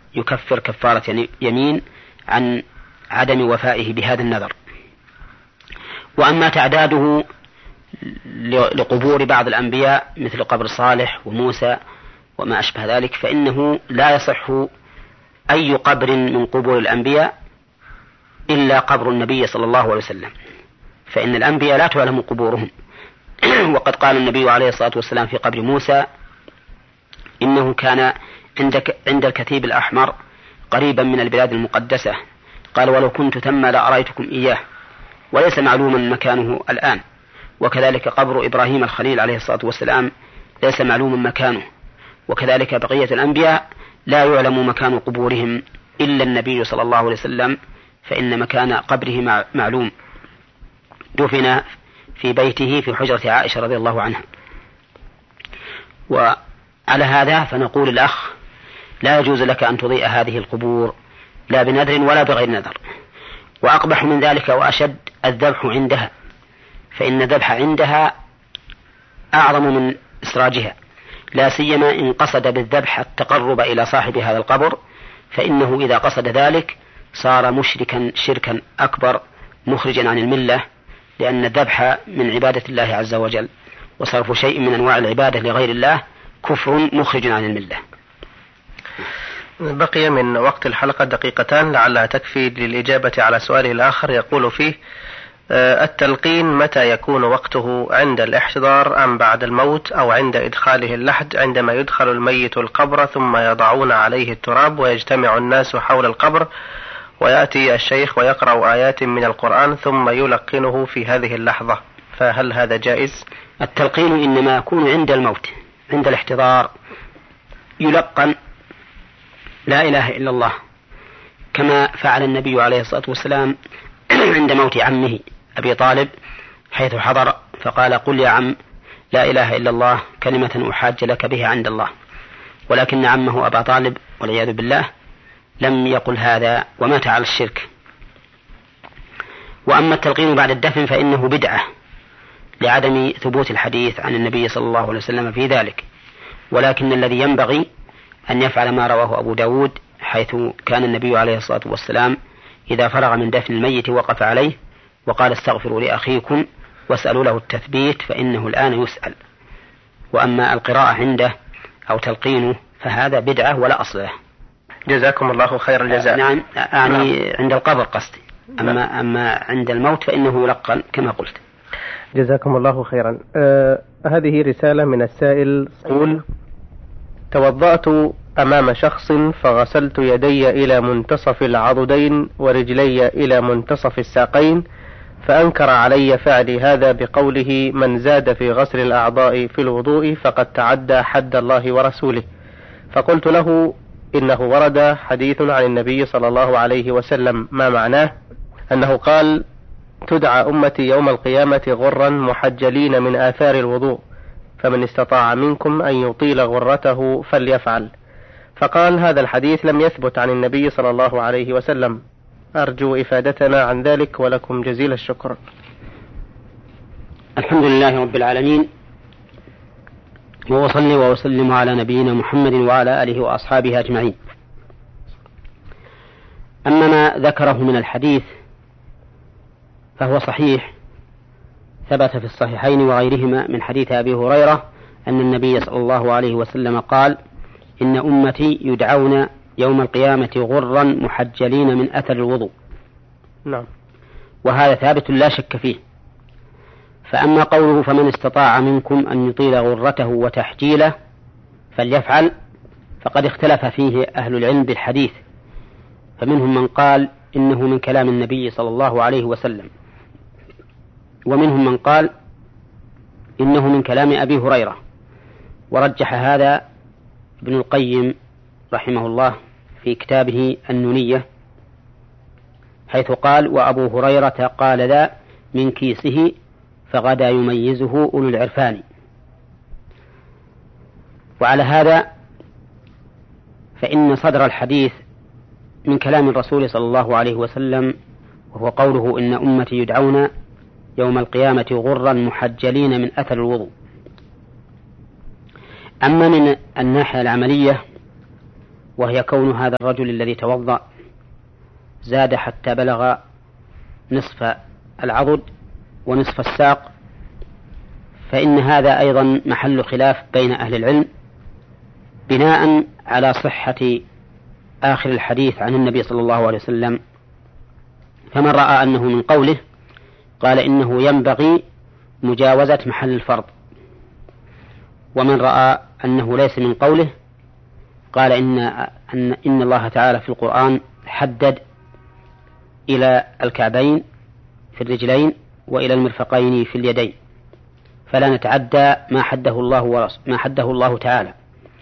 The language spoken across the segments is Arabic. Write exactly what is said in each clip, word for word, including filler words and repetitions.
يكفر كفارة يمين عن عدم وفائه بهذا النذر. وأما تعداده لقبور بعض الأنبياء مثل قبر صالح وموسى وما أشبه ذلك فإنه لا يصح أي قبر من قبور الأنبياء إلا قبر النبي صلى الله عليه وسلم، فإن الأنبياء لا تعلم قبورهم. وقد قال النبي عليه الصلاة والسلام في قبر موسى إنه كان عند عند الكثيب الأحمر قريبا من البلاد المقدسة، قال ولو كنت ثم لأريتكم إياه، وليس معلوما مكانه الآن. وكذلك قبر إبراهيم الخليل عليه الصلاة والسلام ليس معلوما مكانه، وكذلك بقية الأنبياء لا يعلم مكان قبورهم إلا النبي صلى الله عليه وسلم، فإن مكان قبره معلوم، دفن في بيته في حجرة عائشة رضي الله عنها. وعلى هذا فنقول الأخ لا يجوز لك أن تضيء هذه القبور لا بنذر ولا بغير نذر. وأقبح من ذلك وأشد الذبح عندها، فإن الذبح عندها أعظم من إسراجها، لا سيما إن قصد بالذبح التقرب إلى صاحب هذا القبر، فإنه إذا قصد ذلك صار مشركا شركا أكبر مخرجا عن الملة، لأن الذبح من عبادة الله عز وجل، وصرف شيء من أنواع العبادة لغير الله كفر مخرج عن الملة. بقي من وقت الحلقة دقيقتان لعلها تكفي للإجابة على سؤاله الآخر، يقول فيه: التلقين متى يكون وقته؟ عند الاحتضار أم بعد الموت أو عند إدخاله اللحد عندما يدخل الميت القبر ثم يضعون عليه التراب ويجتمع الناس حول القبر ويأتي الشيخ ويقرأ آيات من القرآن ثم يلقنه في هذه اللحظة، فهل هذا جائز؟ التلقين إنما يكون عند الموت، عند الاحتضار يلقن لا إله إلا الله، كما فعل النبي عليه الصلاة والسلام عند موت عمه أبي طالب حيث حضر فقال: قل يا عم لا إله إلا الله كلمة أحاج لك بها عند الله. ولكن عمه أبا طالب والعياذ بالله لم يقل هذا ومات على الشرك. وأما التلقين بعد الدفن فإنه بدعة لعدم ثبوت الحديث عن النبي صلى الله عليه وسلم في ذلك، ولكن الذي ينبغي أن يفعل ما رواه أبو داود، حيث كان النبي عليه الصلاة والسلام إذا فرغ من دفن الميت وقف عليه وقال: استغفروا لأخيكم واسألوا له التثبيت فإنه الآن يسأل. وأما القراءة عنده أو تلقينه فهذا بدعة ولا أصل له. جزاكم الله خير الجزاء. نعم، يعني عند القبر قصدي، أما, أما عند الموت فإنه يلقن كما قلت. جزاكم الله خيرا. آه هذه رسالة من السائل يقول: توضأت أمام شخص فغسلت يدي إلى منتصف العضدين ورجلي إلى منتصف الساقين، فأنكر علي فعلي هذا بقوله: من زاد في غسل الأعضاء في الوضوء فقد تعدى حد الله ورسوله. فقلت له: إنه ورد حديث عن النبي صلى الله عليه وسلم، ما معناه؟ أنه قال: تدعى أمتي يوم القيامة غرا محجلين من آثار الوضوء، فمن استطاع منكم أن يطيل غرته فليفعل. فقال: هذا الحديث لم يثبت عن النبي صلى الله عليه وسلم، أرجو إفادتنا عن ذلك ولكم جزيل الشكر. الحمد لله رب العالمين، وصلي وسلم على نبينا محمد وعلى آله وأصحابه أجمعين. أما ما ذكره من الحديث فهو صحيح، ثبت في الصحيحين وغيرهما من حديث أبي هريرة أن النبي صلى الله عليه وسلم قال: إن أمتي يدعون يوم القيامة غرا محجلين من أثر الوضوء. نعم. وهذا ثابت لا شك فيه. فأما قوله: فمن استطاع منكم أن يطيل غرته وتحجيله فليفعل، فقد اختلف فيه أهل العلم بالحديث، فمنهم من قال إنه من كلام النبي صلى الله عليه وسلم، ومنهم من قال إنه من كلام أبي هريرة. ورجح هذا ابن القيم رحمه الله في كتابه النونية، حيث قال: وأبو هريرة قال ذا من كيسه فغدا يميزه أولو العرفان. وعلى هذا فإن صدر الحديث من كلام الرسول صلى الله عليه وسلم، وهو قوله: إن أمتي يدعون يوم القيامة غرا محجلين من أثر الوضوء. أما من الناحية العملية وهي كون هذا الرجل الذي توضأ زاد حتى بلغ نصف العضد ونصف الساق، فإن هذا أيضا محل خلاف بين أهل العلم بناء على صحة آخر الحديث عن النبي صلى الله عليه وسلم. فمن رأى أنه من قوله قال إنه ينبغي مجاوزة محل الفرض، ومن رأى أنه ليس من قوله قال إن, أن, إن الله تعالى في القرآن حدد إلى الكعبين في الرجلين وإلى المرفقين في اليدين، فلا نتعدى ما حده الله ورسوله ما حده الله تعالى.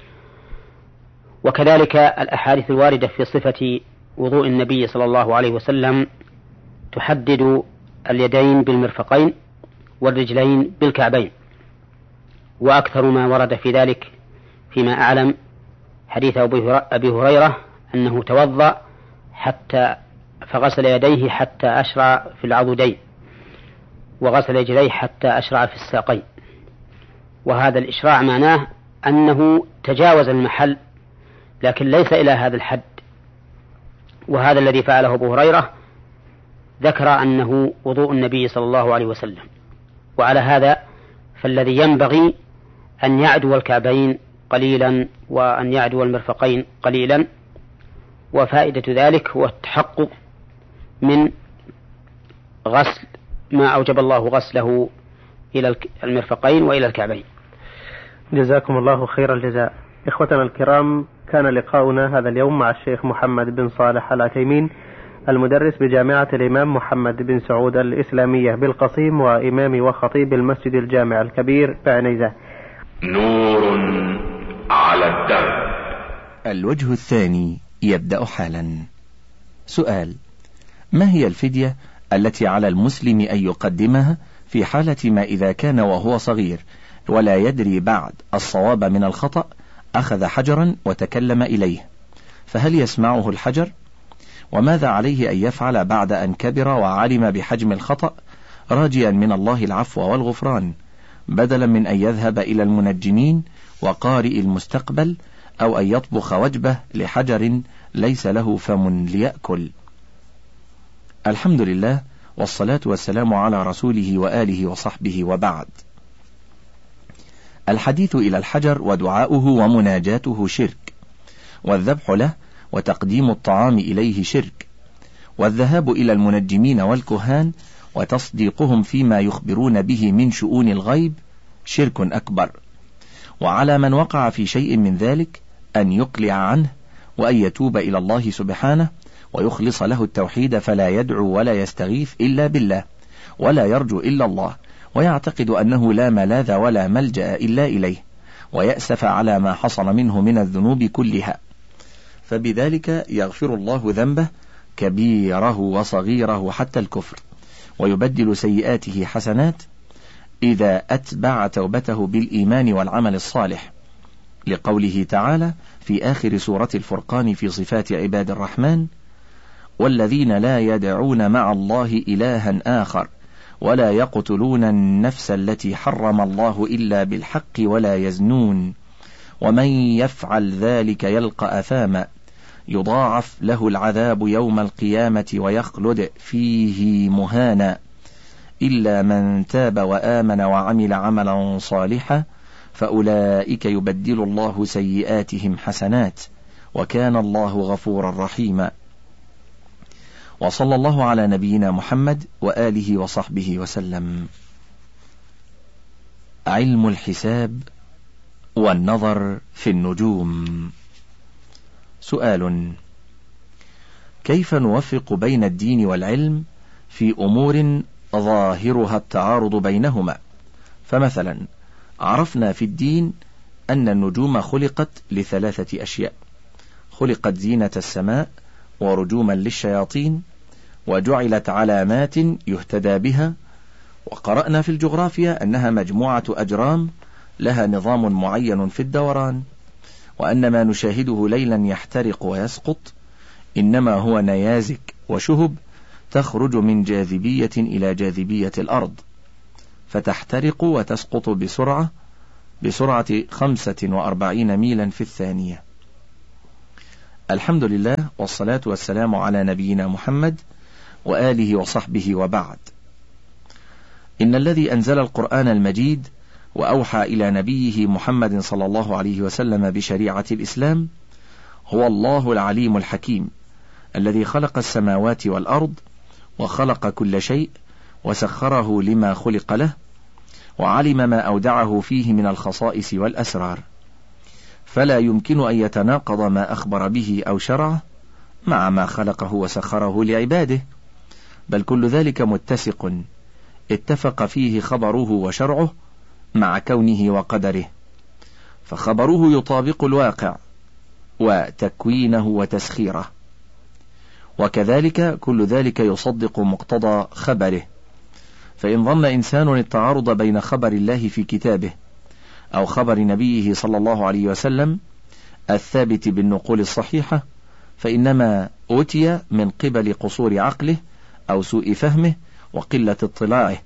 وكذلك الأحاديث الواردة في صفة وضوء النبي صلى الله عليه وسلم تحدد اليدين بالمرفقين والرجلين بالكعبين، وأكثر ما ورد في ذلك فيما أعلم حديث أبي هريرة أنه توضأ حتى فغسل يديه حتى أشرع في العضدين، وغسل رجليه حتى أشرع في الساقين. وهذا الإشراع معناه أنه تجاوز المحل لكن ليس إلى هذا الحد، وهذا الذي فعله أبو هريرة ذكر أنه وضوء النبي صلى الله عليه وسلم. وعلى هذا فالذي ينبغي أن يعدو الكعبين قليلا وأن يعدو المرفقين قليلا، وفائدة ذلك هو التحقق من غسل ما أوجب الله غسله إلى المرفقين وإلى الكعبين. جزاكم الله خير الجزاء. إخوتنا الكرام، كان لقاؤنا هذا اليوم مع الشيخ محمد بن صالح العثيمين، المدرس بجامعة الإمام محمد بن سعود الإسلامية بالقصيم، وإمام وخطيب المسجد الجامع الكبير بعنيزة. نور على الدرب. الوجه الثاني يبدأ حالا. سؤال: ما هي الفدية التي على المسلم أن يقدمها في حالة ما إذا كان وهو صغير ولا يدري بعد الصواب من الخطأ أخذ حجرا وتكلم إليه، فهل يسمعه الحجر؟ وماذا عليه أن يفعل بعد أن كبر وعلم بحجم الخطأ راجيا من الله العفو والغفران، بدلا من أن يذهب إلى المنجمين وقارئ المستقبل أو أن يطبخ وجبة لحجر ليس له فم ليأكل؟ الحمد لله، والصلاة والسلام على رسوله وآله وصحبه، وبعد. الحديث إلى الحجر ودعاؤه ومناجاته شرك، والذبح له وتقديم الطعام إليه شرك، والذهاب إلى المنجمين والكهان وتصديقهم فيما يخبرون به من شؤون الغيب شرك أكبر. وعلى من وقع في شيء من ذلك أن يقلع عنه وأن يتوب إلى الله سبحانه ويخلص له التوحيد، فلا يدعو ولا يستغيث إلا بالله ولا يرجو إلا الله، ويعتقد أنه لا ملاذ ولا ملجأ إلا إليه، ويأسف على ما حصل منه من الذنوب كلها، فبذلك يغفر الله ذنبه كبيره وصغيره حتى الكفر، ويبدل سيئاته حسنات إذا أتبع توبته بالإيمان والعمل الصالح، لقوله تعالى في آخر سورة الفرقان في صفات عباد الرحمن: والذين لا يدعون مع الله إلها آخر ولا يقتلون النفس التي حرم الله إلا بالحق ولا يزنون ومن يفعل ذلك يلقى أثاما يضاعف له العذاب يوم القيامة ويخلد فيه مهانا إلا من تاب وآمن وعمل عملا صالحا فأولئك يبدل الله سيئاتهم حسنات وكان الله غفورا رحيما. وصلى الله على نبينا محمد وآله وصحبه وسلم. علم الحساب والنظر في النجوم. سؤال: كيف نوفق بين الدين والعلم في أمور ظاهرها التعارض بينهما؟ فمثلا عرفنا في الدين أن النجوم خلقت لثلاثة أشياء: خلقت زينة السماء ورجوما للشياطين وجعلت علامات يهتدى بها. وقرأنا في الجغرافيا أنها مجموعة أجرام لها نظام معين في الدوران، وأن ما نشاهده ليلا يحترق ويسقط إنما هو نيازك وشهب تخرج من جاذبية إلى جاذبية الأرض فتحترق وتسقط بسرعة بسرعة خمسة وأربعين ميلا في الثانية. الحمد لله، والصلاة والسلام على نبينا محمد وآله وصحبه، وبعد. إن الذي أنزل القرآن المجيد وأوحى إلى نبيه محمد صلى الله عليه وسلم بشريعة الإسلام هو الله العليم الحكيم، الذي خلق السماوات والأرض وخلق كل شيء وسخره لما خلق له، وعلم ما أودعه فيه من الخصائص والأسرار، فلا يمكن أن يتناقض ما أخبر به أو شرعه مع ما خلقه وسخره لعباده، بل كل ذلك متسق اتفق فيه خبره وشرعه مع كونه وقدره، فخبره يطابق الواقع وتكوينه وتسخيره، وكذلك كل ذلك يصدق مقتضى خبره. فإن ظن إنسان التعارض بين خبر الله في كتابه أو خبر نبيه صلى الله عليه وسلم الثابت بالنقول الصحيحة، فإنما أوتي من قبل قصور عقله أو سوء فهمه وقلة اطلاعه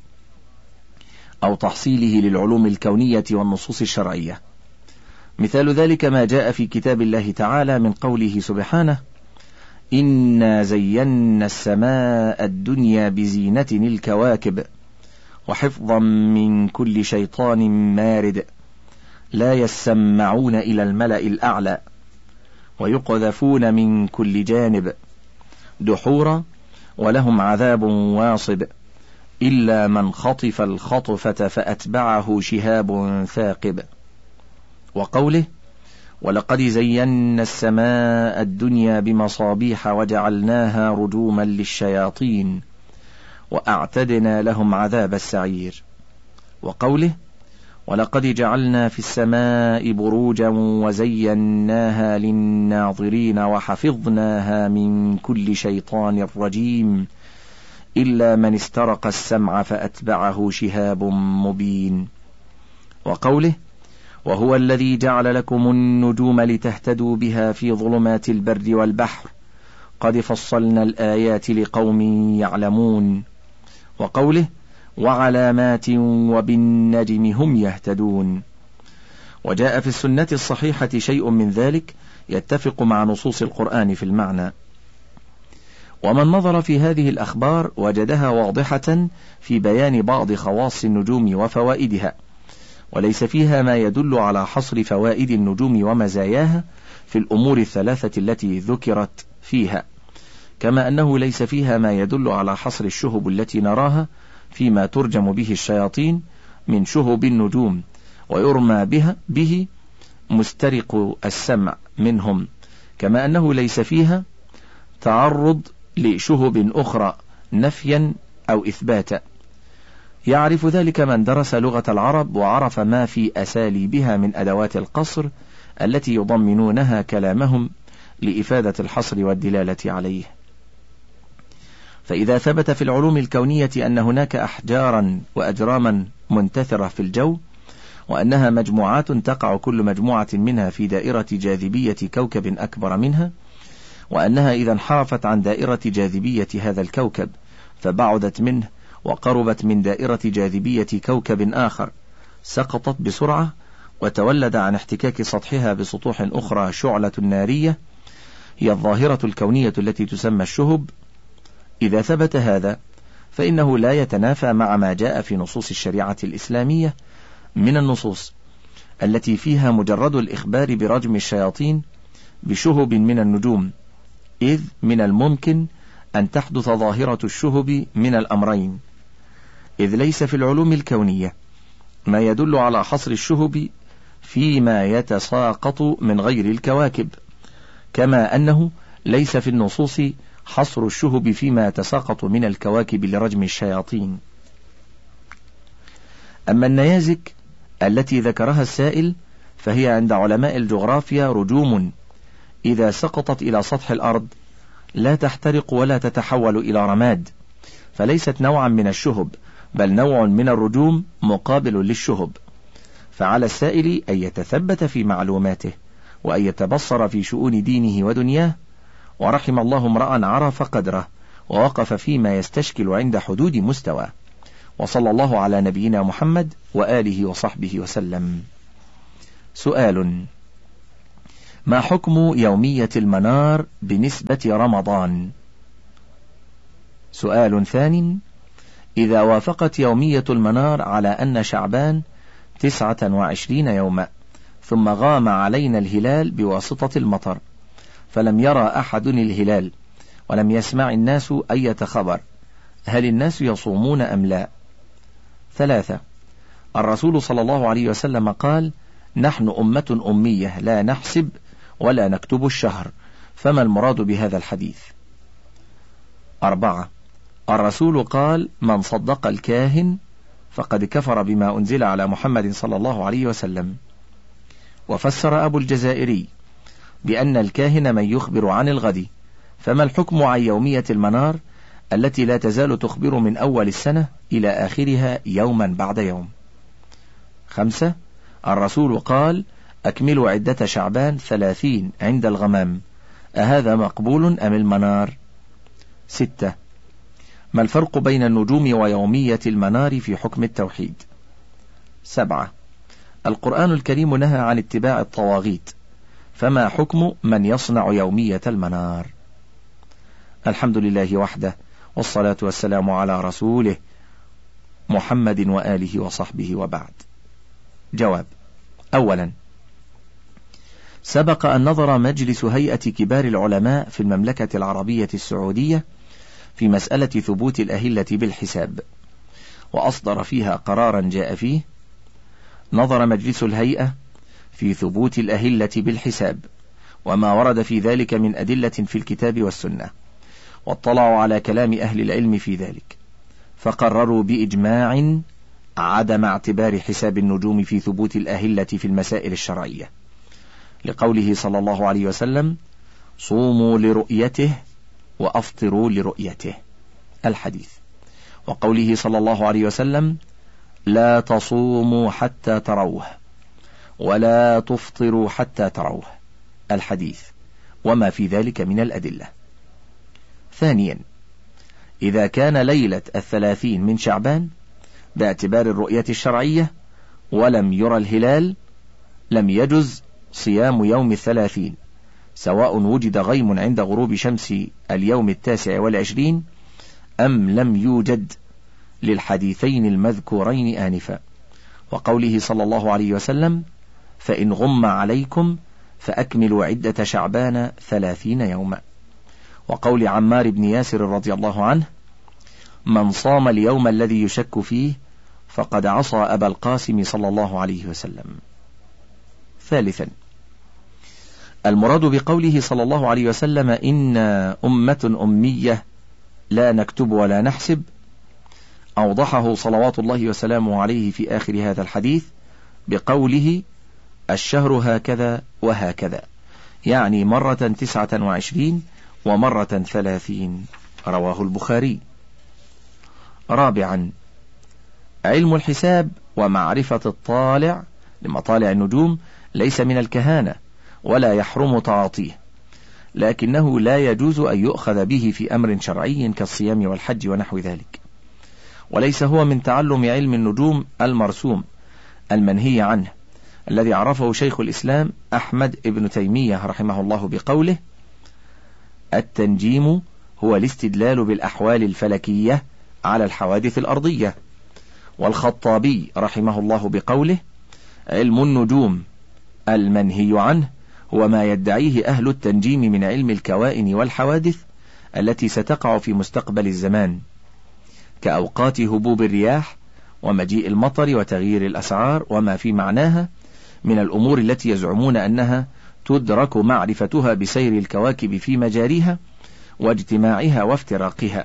أو تحصيله للعلوم الكونية والنصوص الشرعية. مثال ذلك ما جاء في كتاب الله تعالى من قوله سبحانه: إنا زينا السماء الدنيا بزينة الكواكب وحفظا من كل شيطان مارد لا يسمعون إلى الملأ الأعلى ويقذفون من كل جانب دحورا ولهم عذاب واصب إلا من خطف الخطفة فأتبعه شهاب ثاقب. وقوله: ولقد زينا السماء الدنيا بمصابيح وجعلناها رجوما للشياطين وأعتدنا لهم عذاب السعير. وقوله: ولقد جعلنا في السماء بروجا وزيناها للناظرين وحفظناها من كل شيطان رجيم إلا من استرق السمع فأتبعه شهاب مبين. وقوله: وهو الذي جعل لكم النجوم لتهتدوا بها في ظلمات البر والبحر قد فصلنا الآيات لقوم يعلمون. وقوله: وعلامات وبالنجم هم يهتدون. وجاء في السنة الصحيحة شيء من ذلك يتفق مع نصوص القرآن في المعنى. ومن نظر في هذه الأخبار وجدها واضحة في بيان بعض خواص النجوم وفوائدها، وليس فيها ما يدل على حصر فوائد النجوم ومزاياها في الأمور الثلاثة التي ذكرت فيها، كما أنه ليس فيها ما يدل على حصر الشهب التي نراها فيما ترجم به الشياطين من شهب النجوم ويرمى بها به مسترق السمع منهم، كما أنه ليس فيها تعرض لشهب أخرى نفيا أو إثباتا. يعرف ذلك من درس لغة العرب وعرف ما في أساليبها من أدوات القصر التي يضمنونها كلامهم لإفادة الحصر والدلالة عليه. فإذا ثبت في العلوم الكونية أن هناك أحجارا وأجراما منتثرة في الجو، وأنها مجموعات تقع كل مجموعة منها في دائرة جاذبية كوكب أكبر منها، وأنها إذا انحرفت عن دائرة جاذبية هذا الكوكب فبعدت منه وقربت من دائرة جاذبية كوكب آخر سقطت بسرعة وتولد عن احتكاك سطحها بسطوح أخرى شعلة نارية هي الظاهرة الكونية التي تسمى الشهب. إذا ثبت هذا فإنه لا يتنافى مع ما جاء في نصوص الشريعة الإسلامية من النصوص التي فيها مجرد الإخبار برجم الشياطين بشهب من النجوم، إذ من الممكن أن تحدث ظاهرة الشهب من الأمرين، إذ ليس في العلوم الكونية ما يدل على حصر الشهب فيما يتساقط من غير الكواكب، كما أنه ليس في النصوص حصر الشهب فيما يتساقط من الكواكب لرجم الشياطين. أما النيازك التي ذكرها السائل فهي عند علماء الجغرافيا رجوم إذا سقطت إلى سطح الأرض لا تحترق ولا تتحول إلى رماد، فليست نوعا من الشهب بل نوع من الرجوم مقابل للشهب. فعلى السائل أن يتثبت في معلوماته وأن يتبصر في شؤون دينه ودنياه، ورحم الله امرأ عرف قدره ووقف فيما يستشكل عند حدود مستوى. وصلى الله على نبينا محمد وآله وصحبه وسلم. سؤال: ما حكم يومية المنار بنسبة رمضان؟ سؤال ثاني: إذا وافقت يومية المنار على أن شعبان تسعة وعشرين يوما، ثم غام علينا الهلال بواسطة المطر، فلم يرى أحد الهلال ولم يسمع الناس أي خبر، هل الناس يصومون أم لا؟ ثلاثة: الرسول صلى الله عليه وسلم قال: نحن أمة أمية لا نحسب ولا نكتب الشهر، فما المراد بهذا الحديث؟ أربعة: الرسول قال: من صدق الكاهن فقد كفر بما أنزل على محمد صلى الله عليه وسلم. وفسر أبو الجزائري بأن الكاهن من يخبر عن الغد، فما الحكم عن يومية المنار التي لا تزال تخبر من أول السنة إلى آخرها يوما بعد يوم؟ خمسة: الرسول قال: أكملوا عدة شعبان ثلاثين عند الغمام، أهذا مقبول أم المنار؟ ستة: ما الفرق بين النجوم ويومية المنار في حكم التوحيد؟ سبعة: القرآن الكريم نهى عن اتباع الطواغيت، فما حكم من يصنع يومية المنار؟ الحمد لله وحده، والصلاة والسلام على رسوله محمد وآله وصحبه، وبعد. جواب: أولا، سبق أن نظر مجلس هيئة كبار العلماء في المملكة العربية السعودية في مسألة ثبوت الأهلة بالحساب، وأصدر فيها قرارا جاء فيه: نظر مجلس الهيئة في ثبوت الأهلة بالحساب وما ورد في ذلك من أدلة في الكتاب والسنة، واطلعوا على كلام أهل العلم في ذلك، فقرروا بإجماع عدم اعتبار حساب النجوم في ثبوت الأهلة في المسائل الشرعية، لقوله صلى الله عليه وسلم: صوموا لرؤيته وأفطروا لرؤيته، الحديث، وقوله صلى الله عليه وسلم: لا تصوموا حتى تروه ولا تفطروا حتى تروه، الحديث، وما في ذلك من الأدلة. ثانيا، إذا كان ليلة الثلاثين من شعبان باعتبار الرؤية الشرعية ولم يرى الهلال، لم يجز صيام يوم الثلاثين، سواء وجد غيم عند غروب شمس اليوم التاسع والعشرين أم لم يوجد، للحديثين المذكورين آنفا، وقوله صلى الله عليه وسلم: فإن غم عليكم فأكملوا عدة شعبان ثلاثين يوما، وقول عمار بن ياسر رضي الله عنه: من صام اليوم الذي يشك فيه فقد عصى أبا القاسم صلى الله عليه وسلم. ثالثا، المراد بقوله صلى الله عليه وسلم: إنا أمة أمية لا نكتب ولا نحسب، أوضحه صلوات الله وسلامه عليه في آخر هذا الحديث بقوله: الشهر هكذا وهكذا، يعني مرة تسعة وعشرين ومرة ثلاثين، رواه البخاري. رابعا، علم الحساب ومعرفة الطالع لمطالع النجوم ليس من الكهانة ولا يحرم تعاطيه، لكنه لا يجوز أن يؤخذ به في أمر شرعي كالصيام والحج ونحو ذلك، وليس هو من تعلم علم النجوم المرسوم المنهي عنه، الذي عرفه شيخ الإسلام أحمد ابن تيمية رحمه الله بقوله: التنجيم هو الاستدلال بالأحوال الفلكية على الحوادث الأرضية. والخطابي رحمه الله بقوله: علم النجوم المنهي عنه هو ما يدعيه أهل التنجيم من علم الكوائن والحوادث التي ستقع في مستقبل الزمان، كأوقات هبوب الرياح ومجيء المطر وتغيير الأسعار وما في معناها من الأمور التي يزعمون أنها تدرك معرفتها بسير الكواكب في مجاريها واجتماعها وافتراقها،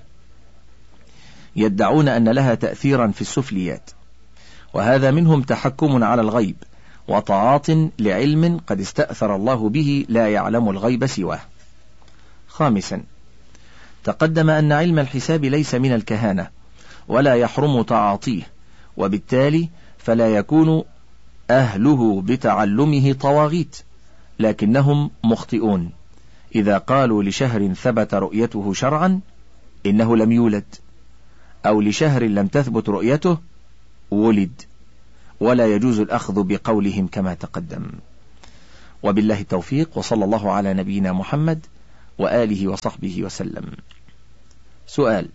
يدعون أن لها تأثيرا في السفليات، وهذا منهم تحكم على الغيب وطاعات لعلم قد استأثر الله به لا يعلم الغيب سواه. خامسا، تقدم أن علم الحساب ليس من الكهانة ولا يحرم تعاطيه، وبالتالي فلا يكون أهله بتعلمه طواغيت، لكنهم مخطئون إذا قالوا لشهر ثبت رؤيته شرعا إنه لم يولد، أو لشهر لم تثبت رؤيته ولد، ولا يجوز الأخذ بقولهم كما تقدم. وبالله التوفيق، وصلى الله على نبينا محمد وآله وصحبه وسلم. سؤال: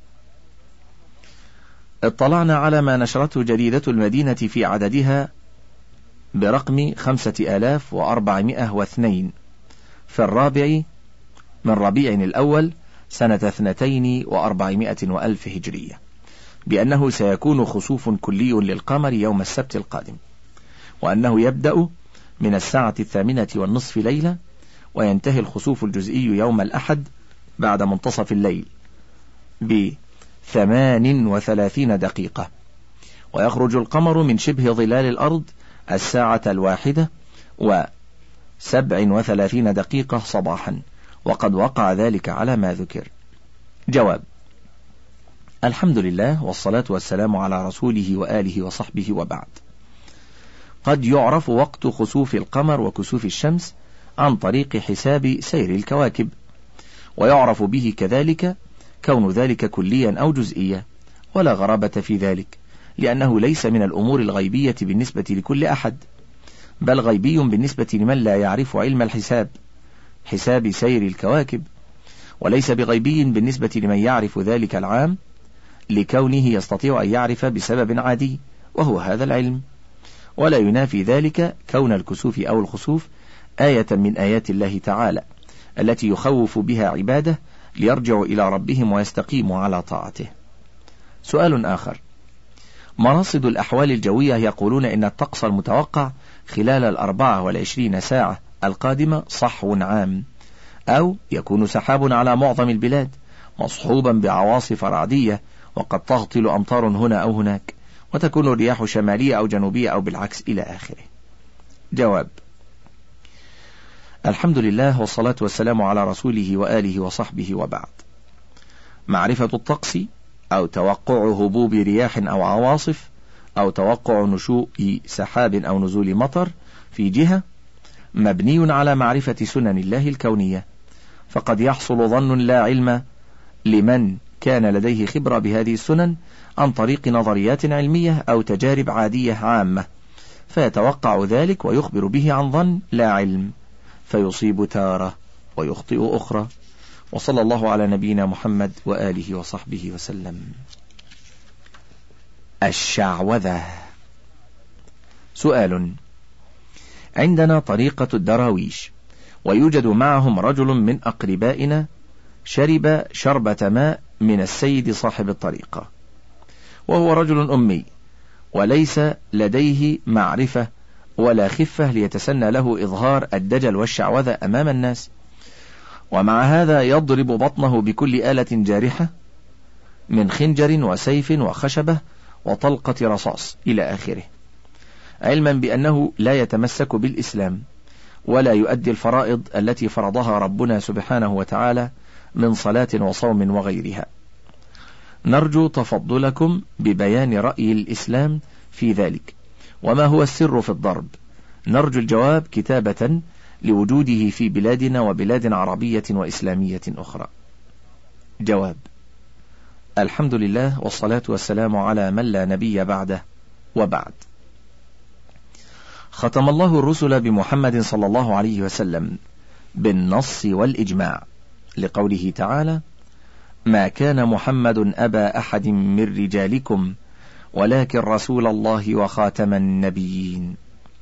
اطلعنا على ما نشرته جريدة المدينة في عددها برقم خمسة آلاف وأربعمائة واثنين في الرابع من ربيع الأول سنة اثنتين وأربعمائة وألف هجرية بأنه سيكون خسوف كلي للقمر يوم السبت القادم، وأنه يبدأ من الساعة الثامنة والنصف ليلة، وينتهي الخسوف الجزئي يوم الأحد بعد منتصف الليل بثمان وثلاثين دقيقة، ويخرج القمر من شبه ظلال الأرض الساعة الواحدة وسبع وثلاثين دقيقة صباحا، وقد وقع ذلك على ما ذكر. جواب: الحمد لله والصلاة والسلام على رسوله وآله وصحبه، وبعد. قد يعرف وقت خسوف القمر وكسوف الشمس عن طريق حساب سير الكواكب، ويعرف به كذلك كون ذلك كليا أو جزئيا، ولا غرابة في ذلك، لأنه ليس من الأمور الغيبية بالنسبة لكل أحد، بل غيبي بالنسبة لمن لا يعرف علم الحساب حساب سير الكواكب، وليس بغيبي بالنسبة لمن يعرف ذلك العام، لكونه يستطيع أن يعرف بسبب عادي وهو هذا العلم. ولا ينافي ذلك كون الكسوف أو الخسوف آية من آيات الله تعالى التي يخوف بها عباده ليرجعوا إلى ربهم ويستقيموا على طاعته. سؤال آخر: مراصد الأحوال الجوية يقولون إن الطقس المتوقع خلال الأربعة والعشرين ساعة القادمة صحو عام، أو يكون سحاب على معظم البلاد مصحوبا بعواصف رعدية، وقد تهطل أمطار هنا أو هناك، وتكون الرياح شمالية أو جنوبية أو بالعكس إلى آخره. جواب: الحمد لله والصلاة والسلام على رسوله وآله وصحبه، وبعد. معرفة الطقس أو توقع هبوب رياح أو عواصف أو توقع نشوء سحاب أو نزول مطر في جهة مبني على معرفة سنن الله الكونية، فقد يحصل ظن لا علم لمن كان لديه خبرة بهذه السنن عن طريق نظريات علمية أو تجارب عادية عامة، فيتوقع ذلك ويخبر به عن ظن لا علم، فيصيب تارة ويخطئ أخرى. وصلى الله على نبينا محمد وآله وصحبه وسلم. الشعوذة. سؤال: عندنا طريقة الدراويش، ويوجد معهم رجل من أقربائنا شرب شربة ماء من السيد صاحب الطريقة، وهو رجل أمي وليس لديه معرفة ولا خفة ليتسنى له إظهار الدجل والشعوذة أمام الناس، ومع هذا يضرب بطنه بكل آلة جارحة من خنجر وسيف وخشبة وطلقة رصاص إلى آخره، علما بأنه لا يتمسك بالإسلام ولا يؤدي الفرائض التي فرضها ربنا سبحانه وتعالى من صلاة وصوم وغيرها. نرجو تفضلكم ببيان رأي الإسلام في ذلك، وما هو السر في الضرب. نرجو الجواب كتابة لوجوده في بلادنا وبلاد عربية وإسلامية أخرى. جواب: الحمد لله والصلاة والسلام على من لا نبي بعده، وبعد. ختم الله الرسل بمحمد صلى الله عليه وسلم بالنص والإجماع، لقوله تعالى: ما كان محمد أبا أحد من رجالكم ولكن رسول الله وخاتم النبيين.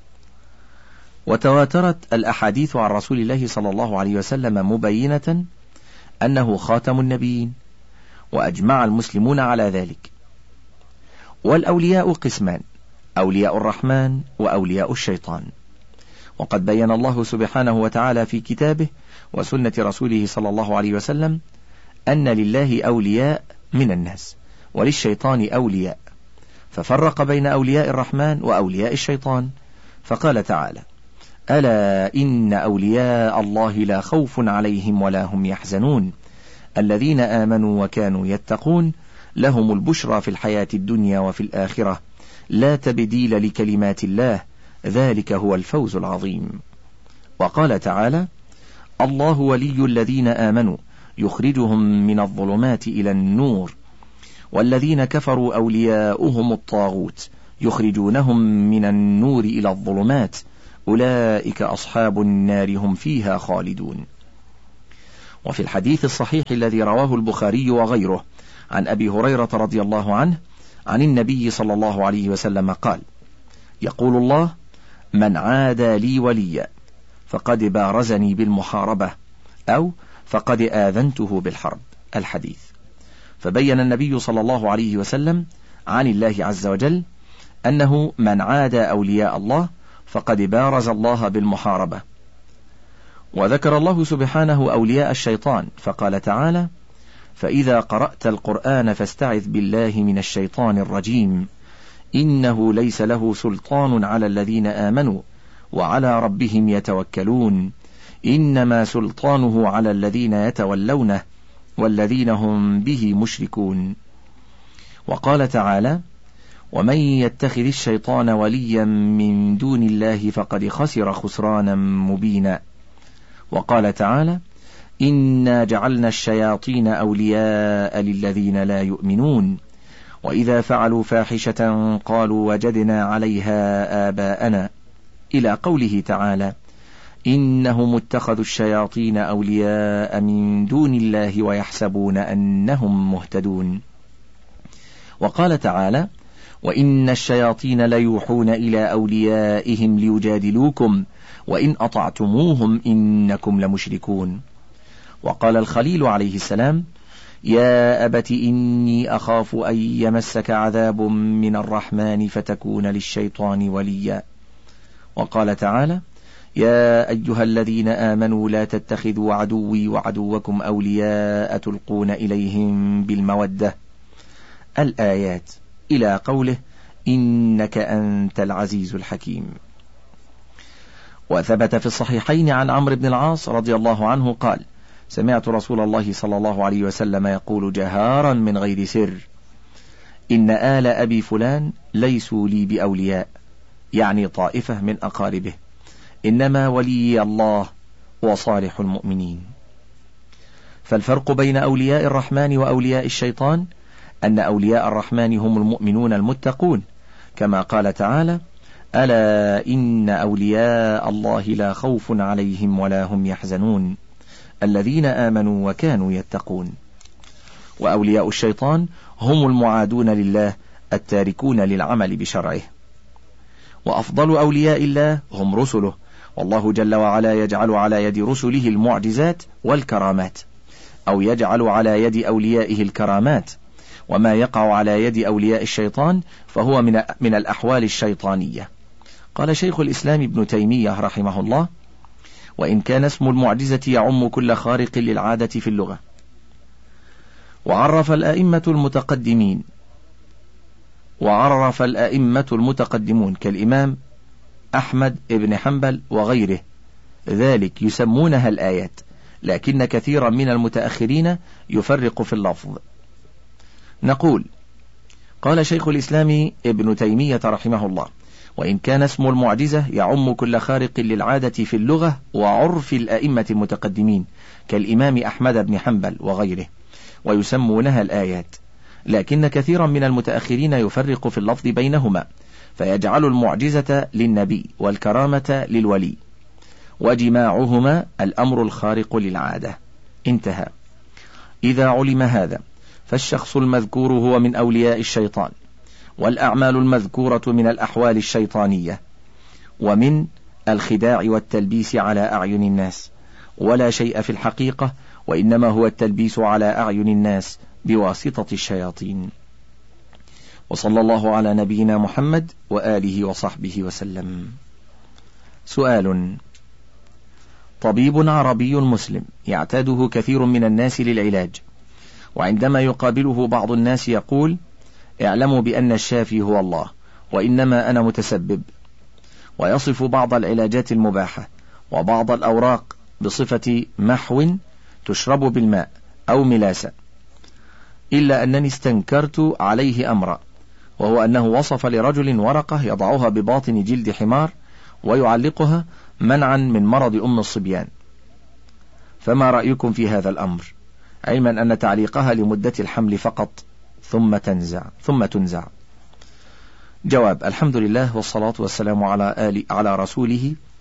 وتواترت الأحاديث عن رسول الله صلى الله عليه وسلم مبينة أنه خاتم النبيين، وأجمع المسلمون على ذلك. والأولياء قسمان: أولياء الرحمن وأولياء الشيطان. وقد بين الله سبحانه وتعالى في كتابه وسنة رسوله صلى الله عليه وسلم أن لله أولياء من الناس وللشيطان أولياء، ففرق بين أولياء الرحمن وأولياء الشيطان، فقال تعالى: ألا إن أولياء الله لا خوف عليهم ولا هم يحزنون الذين آمنوا وكانوا يتقون لهم البشرى في الحياة الدنيا وفي الآخرة لا تبديل لكلمات الله ذلك هو الفوز العظيم. وقال تعالى: الله ولي الذين آمنوا يخرجهم من الظلمات إلى النور والذين كفروا أولياؤهم الطاغوت يخرجونهم من النور إلى الظلمات أولئك أصحاب النار هم فيها خالدون. وفي الحديث الصحيح الذي رواه البخاري وغيره عن أبي هريرة رضي الله عنه عن النبي صلى الله عليه وسلم قال: يقول الله: من عادى لي وليا فقد بارزني بالمحاربة، أو فقد آذنته بالحرب. الحديث. فبين النبي صلى الله عليه وسلم عن الله عز وجل أنه من عادى أولياء الله فقد بارز الله بالمحاربة. وذكر الله سبحانه أولياء الشيطان فقال تعالى: فإذا قرأت القرآن فاستعذ بالله من الشيطان الرجيم إنه ليس له سلطان على الذين آمنوا وعلى ربهم يتوكلون إنما سلطانه على الذين يتولونه والذين هم به مشركون. وقال تعالى: ومن يتخذ الشيطان وليا من دون الله فقد خسر خسرانا مبينا. وقال تعالى: إنا جعلنا الشياطين أولياء للذين لا يؤمنون وإذا فعلوا فاحشة قالوا وجدنا عليها آباءنا، إلى قوله تعالى: إنهم اتخذوا الشياطين أولياء من دون الله ويحسبون أنهم مهتدون. وقال تعالى: وإن الشياطين ليوحون إلى أوليائهم ليجادلوكم وإن أطعتموهم إنكم لمشركون. وقال الخليل عليه السلام: يا أبت إني أخاف أن يمسك عذاب من الرحمن فتكون للشيطان وليا. وقال تعالى: يا أيها الذين آمنوا لا تتخذوا عدوي وعدوكم أولياء تلقون إليهم بالمودة. الآيات، إلى قوله: إنك أنت العزيز الحكيم. وثبت في الصحيحين عن عمرو بن العاص رضي الله عنه قال: سمعت رسول الله صلى الله عليه وسلم يقول جهارا من غير سر: إن آل أبي فلان ليسوا لي بأولياء، يعني طائفة من أقاربه، إنما ولي الله وصالح المؤمنين. فالفرق بين أولياء الرحمن وأولياء الشيطان أن أولياء الرحمن هم المؤمنون المتقون، كما قال تعالى: ألا إن أولياء الله لا خوف عليهم ولا هم يحزنون الذين آمنوا وكانوا يتقون. وأولياء الشيطان هم المعادون لله التاركون للعمل بشرعه. وأفضل أولياء الله هم رسله، والله جل وعلا يجعل على يد رسله المعجزات والكرامات، أو يجعل على يد أوليائه الكرامات. وما يقع على يد أولياء الشيطان فهو من من الأحوال الشيطانية. قال شيخ الإسلام ابن تيمية رحمه الله: وإن كان اسم المعجزة يعم كل خارق للعادة في اللغة. وعرف الأئمة المتقدمين وعرف الأئمة المتقدمون كالإمام أحمد بن حنبل وغيره ذلك يسمونها الآيات، لكن كثيرا من المتأخرين يفرق في اللفظ. نقول: قال شيخ الإسلام ابن تيمية رحمه الله: وإن كان اسم المعجزة يعم كل خارق للعادة في اللغة وعرف الأئمة المتقدمين كالإمام أحمد بن حنبل وغيره، ويسمونها الآيات، لكن كثيرا من المتأخرين يفرق في اللفظ بينهما، فيجعل المعجزة للنبي والكرامة للولي، وجماعهما الأمر الخارق للعادة. انتهى. إذا علم هذا فالشخص المذكور هو من أولياء الشيطان، والأعمال المذكورة من الأحوال الشيطانية ومن الخداع والتلبيس على أعين الناس، ولا شيء في الحقيقة، وإنما هو التلبيس على أعين الناس بواسطة الشياطين. وصلى الله على نبينا محمد وآله وصحبه وسلم. سؤال: طبيب عربي مسلم يعتاده كثير من الناس للعلاج، وعندما يقابله بعض الناس يقول: اعلموا بأن الشافي هو الله وإنما أنا متسبب، ويصف بعض العلاجات المباحة وبعض الأوراق بصفة محو تشرب بالماء أو ملاسة، إلا أنني استنكرت عليه أمرا، وهو أنه وصف لرجل ورقة يضعها بباطن جلد حمار ويعلقها منعا من مرض أم الصبيان، فما رأيكم في هذا الأمر؟ علما أن تعليقها لمدة الحمل فقط ثم تنزع ثم تنزع. جواب: الحمد لله والصلاة والسلام على آل على رسوله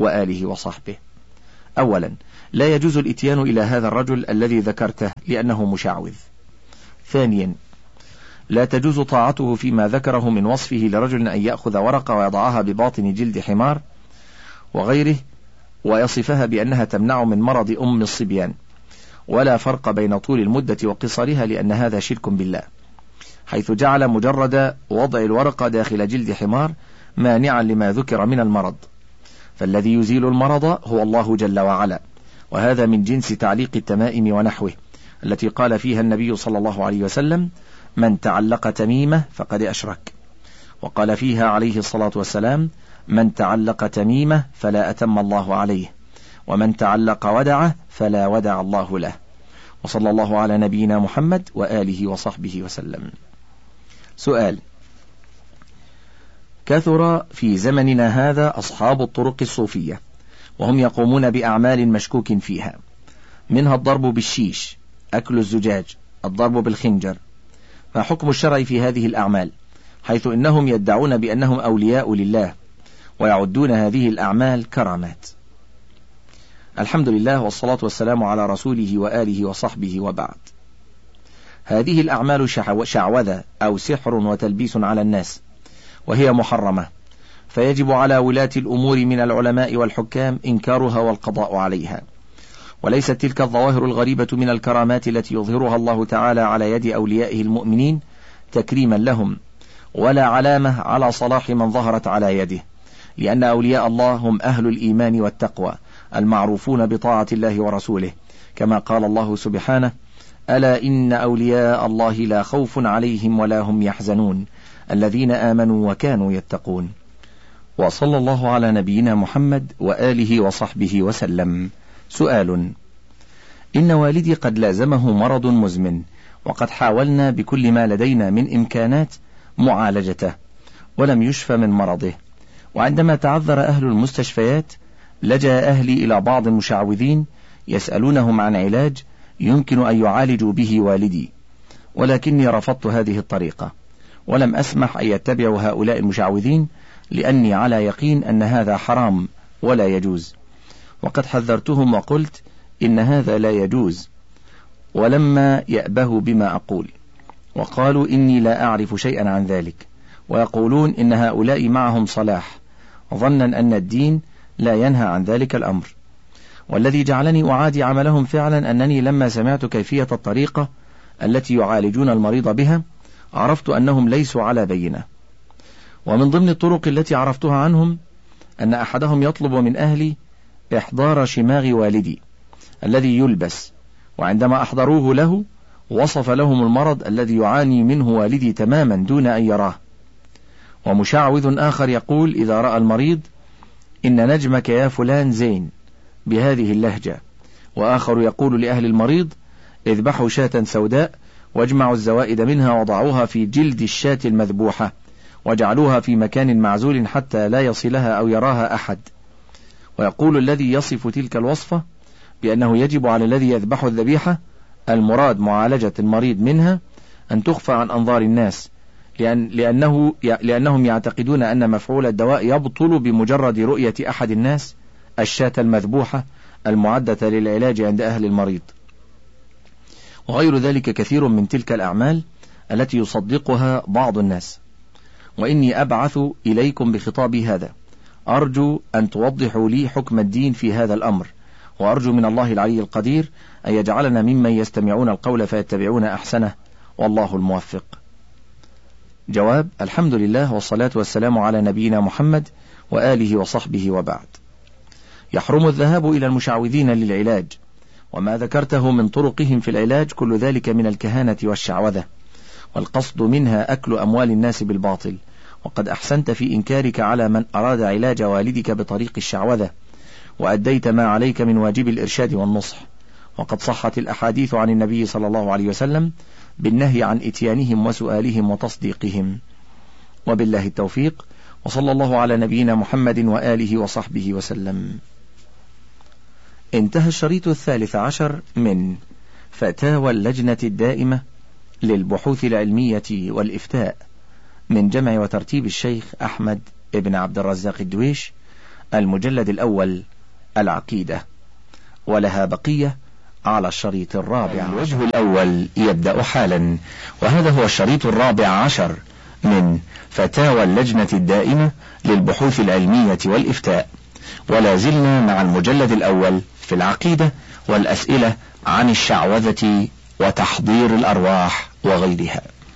وآله وصحبه. أولا، لا يجوز الإتيان إلى هذا الرجل الذي ذكرته لأنه مشعوذ. ثانيا، لا تجوز طاعته فيما ذكره من وصفه لرجل أن يأخذ ورقة ويضعها بباطن جلد حمار وغيره ويصفها بأنها تمنع من مرض أم الصبيان، ولا فرق بين طول المدة وقصرها، لأن هذا شرك بالله، حيث جعل مجرد وضع الورقة داخل جلد حمار مانعا لما ذكر من المرض، فالذي يزيل المرض هو الله جل وعلا، وهذا من جنس تعليق التمائم ونحوه التي قال فيها النبي صلى الله عليه وسلم: من تعلق تميمة فقد أشرك. وقال فيها عليه الصلاة والسلام: من تعلق تميمة فلا أتم الله عليه، ومن تعلق ودعه فلا ودع الله له. وصلى الله على نبينا محمد وآله وصحبه وسلم. سؤال: كثر في زمننا هذا أصحاب الطرق الصوفية، وهم يقومون بأعمال مشكوك فيها، منها الضرب بالشيش، أكل الزجاج، الضرب بالخنجر. ما حكم الشرع في هذه الأعمال، حيث إنهم يدعون بأنهم أولياء لله ويعدون هذه الأعمال كرامات؟ الحمد لله والصلاة والسلام على رسوله وآله وصحبه، وبعد. هذه الأعمال شعوذة أو سحر وتلبيس على الناس، وهي محرمة، فيجب على ولاة الأمور من العلماء والحكام إنكارها والقضاء عليها. وليست تلك الظواهر الغريبة من الكرامات التي يظهرها الله تعالى على يد أوليائه المؤمنين تكريما لهم، ولا علامة على صلاح من ظهرت على يده، لأن أولياء الله هم أهل الإيمان والتقوى المعروفون بطاعة الله ورسوله، كما قال الله سبحانه: ألا إن أولياء الله لا خوف عليهم ولا هم يحزنون الذين آمنوا وكانوا يتقون. وصلى الله على نبينا محمد وآله وصحبه وسلم. سؤال: إن والدي قد لازمه مرض مزمن، وقد حاولنا بكل ما لدينا من إمكانات معالجته ولم يشفى من مرضه، وعندما تعذر أهل المستشفيات لجأ أهلي إلى بعض المشعوذين يسألونهم عن علاج يمكن أن يعالجوا به والدي، ولكني رفضت هذه الطريقة ولم أسمح أن يتبعوا هؤلاء المشعوذين، لأني على يقين أن هذا حرام ولا يجوز، وقد حذرتهم وقلت إن هذا لا يجوز، ولما يأبهوا بما أقول، وقالوا إني لا أعرف شيئا عن ذلك، ويقولون إن هؤلاء معهم صلاح، ظنا أن الدين لا ينهى عن ذلك الأمر. والذي جعلني أعادي عملهم فعلا أنني لما سمعت كيفية الطريقة التي يعالجون المريض بها عرفت أنهم ليسوا على بينة. ومن ضمن الطرق التي عرفتها عنهم أن أحدهم يطلب من أهلي إحضار شماغ والدي الذي يلبس، وعندما أحضروه له وصف لهم المرض الذي يعاني منه والدي تماما دون أن يراه. ومشعوذ آخر يقول إذا رأى المريض: إن نجمك يا فلان زين، بهذه اللهجة. وآخر يقول لأهل المريض: اذبحوا شاة سوداء واجمعوا الزوائد منها وضعوها في جلد الشاة المذبوحة واجعلوها في مكان معزول حتى لا يصلها أو يراها أحد. ويقول الذي يصف تلك الوصفة بأنه يجب على الذي يذبح الذبيحة المراد معالجة المريض منها أن تخفى عن أنظار الناس، لأن لأنه لأنهم يعتقدون أن مفعول الدواء يبطل بمجرد رؤية أحد الناس الشاة المذبوحة المعدة للعلاج عند أهل المريض. وغير ذلك كثير من تلك الأعمال التي يصدقها بعض الناس. وإني أبعث إليكم بخطابي هذا أرجو أن توضحوا لي حكم الدين في هذا الأمر، وأرجو من الله العلي القدير أن يجعلنا ممن يستمعون القول فيتبعون أحسنه، والله الموفق. جواب: الحمد لله والصلاة والسلام على نبينا محمد وآله وصحبه، وبعد. يحرم الذهاب إلى المشعوذين للعلاج، وما ذكرته من طرقهم في العلاج كل ذلك من الكهانة والشعوذة، والقصد منها أكل أموال الناس بالباطل. وقد أحسنت في إنكارك على من أراد علاج والدك بطريق الشعوذة، وأديت ما عليك من واجب الإرشاد والنصح. وقد صحت الأحاديث عن النبي صلى الله عليه وسلم بالنهي عن إتيانهم وسؤالهم وتصديقهم. وبالله التوفيق، وصلى الله على نبينا محمد وآله وصحبه وسلم. انتهى الشريط الثالث عشر من فتاوى اللجنة الدائمة للبحوث العلمية والإفتاء من جمع وترتيب الشيخ أحمد ابن عبد الرزاق الدويش، المجلد الأول العقيدة، ولها بقية على الشريط الرابع. الوجه الأول يبدأ حالا، وهذا هو الشريط الرابع عشر من فتاوى اللجنة الدائمة للبحوث العلمية والإفتاء، ولا زلنا مع المجلد الأول في العقيدة والأسئلة عن الشعوذة وتحضير الأرواح وغيرها.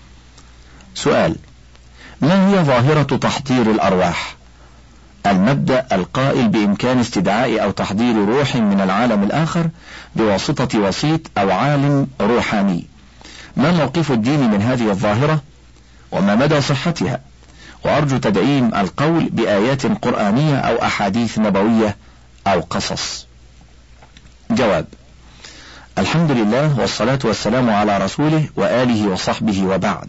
سؤال: ما هي ظاهرة تحضير الأرواح؟ المبدأ القائل بإمكان استدعاء أو تحضير روح من العالم الآخر بواسطة وسيط أو عالم روحاني. ما موقف الدين من هذه الظاهرة وما مدى صحتها؟ وأرجو تدعيم القول بآيات قرآنية أو أحاديث نبوية أو قصص. جواب: الحمد لله والصلاة والسلام على رسوله وآله وصحبه، وبعد.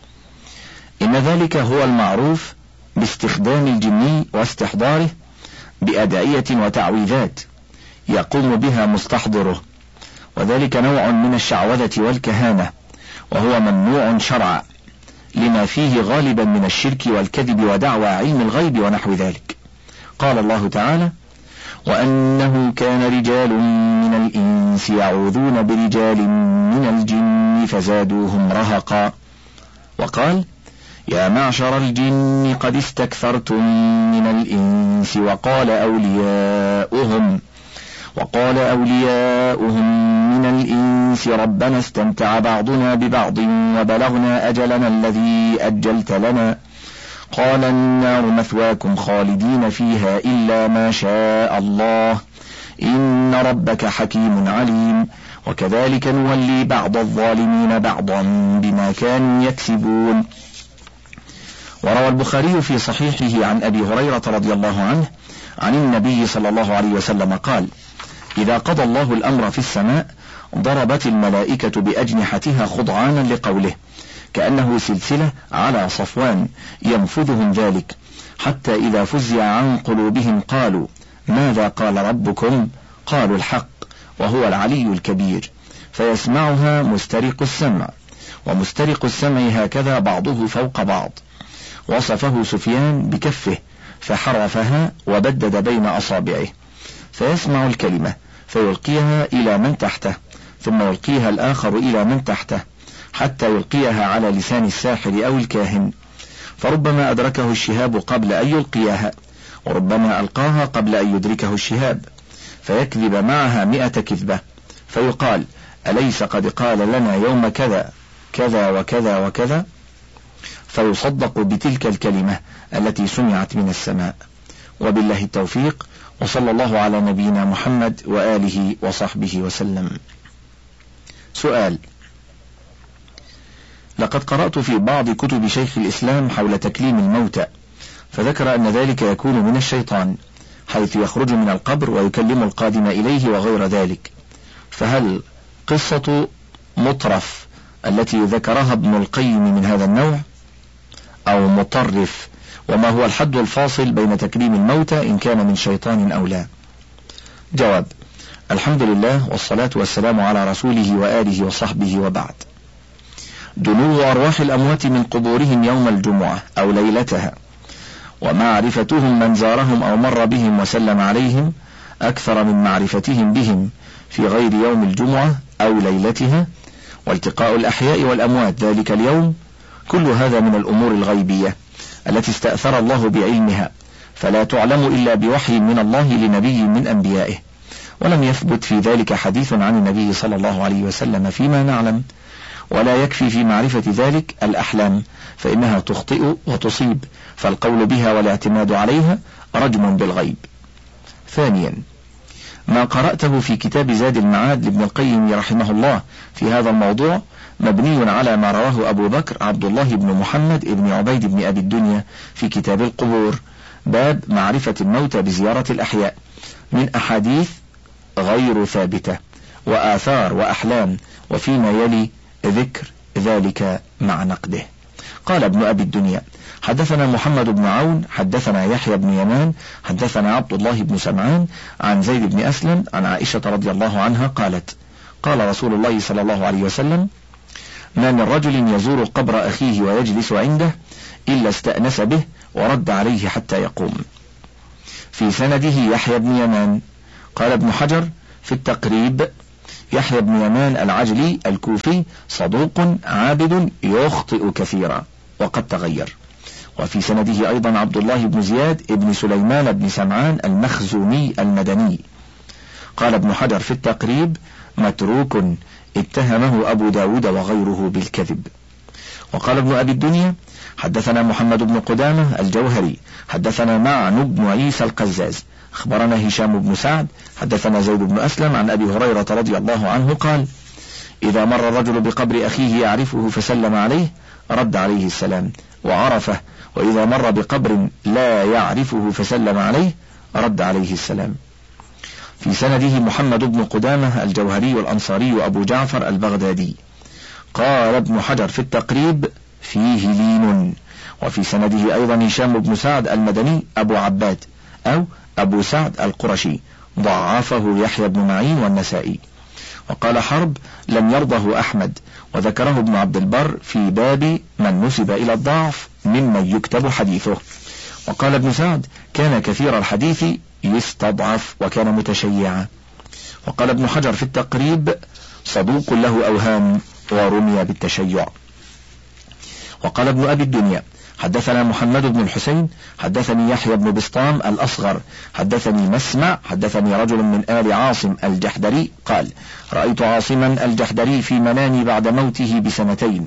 إن ذلك هو المعروف باستخدام الجني واستحضاره بأدعية وتعويذات يقوم بها مستحضره، وذلك نوع من الشعوذة والكهانة، وهو ممنوع شرعا لما فيه غالبا من الشرك والكذب ودعوى علم الغيب ونحو ذلك. قال الله تعالى: وأنه كان رجال من الإنس يعوذون برجال من الجن فزادوهم رهقا. وقال: يا معشر الجن قد استكثرتم من الإنس وقال أولياؤهم وقال أولياؤهم من الإنس ربنا استمتع بعضنا ببعض وبلغنا أجلنا الذي أجلت لنا قال النار مثواكم خالدين فيها إلا ما شاء الله إن ربك حكيم عليم وكذلك نولي بعض الظالمين بعضا بما كانوا يكسبون. وروى البخاري في صحيحه عن أبي هريرة رضي الله عنه عن النبي صلى الله عليه وسلم قال: إذا قضى الله الأمر في السماء ضربت الملائكة بأجنحتها خضعانا لقوله، كأنه سلسلة على صفوان ينفذهم ذلك، حتى إذا فزع عن قلوبهم قالوا: ماذا قال ربكم؟ قالوا: الحق وهو العلي الكبير. فيسمعها مسترق السمع، ومسترق السمع هكذا بعضه فوق بعض. وصفه سفيان بكفه فحرفها وبدد بين أصابعه، فيسمع الكلمة فيلقيها إلى من تحته، ثم يلقيها الآخر إلى من تحته، حتى يلقيها على لسان الساحر أو الكاهن، فربما أدركه الشهاب قبل أن يلقيها، وربما ألقاها قبل أن يدركه الشهاب، فيكذب معها مئة كذبة، فيقال: أليس قد قال لنا يوم كذا كذا وكذا وكذا؟ فيصدق بتلك الكلمة التي سمعت من السماء. وبالله التوفيق، وصلى الله على نبينا محمد وآله وصحبه وسلم. سؤال: لقد قرأت في بعض كتب شيخ الإسلام حول تكليم الموتى، فذكر أن ذلك يكون من الشيطان، حيث يخرج من القبر ويكلم القادم إليه وغير ذلك، فهل قصة مطرف التي ذكرها ابن القيم من هذا النوع أو مطرف؟ وما هو الحد الفاصل بين تكريم الموتى إن كان من شيطان أو لا؟ جواب: الحمد لله والصلاة والسلام على رسوله وآله وصحبه، وبعد. دنو أرواح الأموات من قبورهم يوم الجمعة أو ليلتها، ومعرفتهم من زارهم أو مر بهم وسلم عليهم أكثر من معرفتهم بهم في غير يوم الجمعة أو ليلتها، والتقاء الأحياء والأموات ذلك اليوم، كل هذا من الأمور الغيبية التي استأثر الله بعلمها، فلا تعلم إلا بوحي من الله لنبي من أنبيائه، ولم يثبت في ذلك حديث عن النبي صلى الله عليه وسلم فيما نعلم. ولا يكفي في معرفة ذلك الأحلام، فإنها تخطئ وتصيب، فالقول بها والاعتماد عليها رجم بالغيب. ثانيا، ما قرأته في كتاب زاد المعاد لابن القيم رحمه الله في هذا الموضوع مبني على ما رواه أبو بكر عبد الله بن محمد بن عبيد بن أبي الدنيا في كتاب القبور، باب معرفة الموتى بزيارة الأحياء، من أحاديث غير ثابتة وآثار وأحلام، وفيما يلي ذكر ذلك مع نقده. قال ابن أبي الدنيا: حدثنا محمد بن عون حدثنا يحيى بن يمان حدثنا عبد الله بن سمعان عن زيد بن أسلم عن عائشة رضي الله عنها قالت: قال رسول الله صلى الله عليه وسلم: ما من رجل يزور قبر أخيه ويجلس عنده إلا استأنس به ورد عليه حتى يقوم. في سنده يحيى بن يمان. قال ابن حجر في التقريب: يحيى بن يمان العجلي الكوفي صدوق عابد يخطئ كثيرا وقد تغير. وفي سنده أيضا عبد الله بن زياد ابن سليمان بن سمعان المخزومي المدني. قال ابن حجر في التقريب: متروك اتهمه أبو داود وغيره بالكذب. وقال ابن أبي الدنيا: حدثنا محمد بن قدامة الجوهري حدثنا معن بن عيسى القزاز أخبرنا هشام بن سعد حدثنا زيد بن أسلم عن أبي هريرة رضي الله عنه قال: إذا مر الرجل بقبر أخيه يعرفه فسلم عليه رد عليه السلام وعرفه، وإذا مر بقبر لا يعرفه فسلم عليه رد عليه السلام. في سنده محمد بن قدامة الجوهري الأنصاري أبو جعفر البغدادي. قال ابن حجر في التقريب: فيه لين. وفي سنده أيضا هشام بن سعد المدني أبو عباد أو أبو سعد القرشي ضعفه يحيى بن معين والنسائي. وقال حرب: لم يرضه أحمد، وذكره ابن عبد البر في باب من نسب إلى الضعف ممن يكتب حديثه. وقال ابن سعد: كان كثير الحديث يستضعف وكان متشيعا. وقال ابن حجر في التقريب: صدوق له أوهام ورمي بالتشيع. وقال ابن أبي الدنيا: حدثنا محمد بن الحسين حدثني يحيى بن بسطام الأصغر حدثني مسمع حدثني رجل من آل عاصم الجحدري قال: رأيت عاصما الجحدري في منامي بعد موته بسنتين،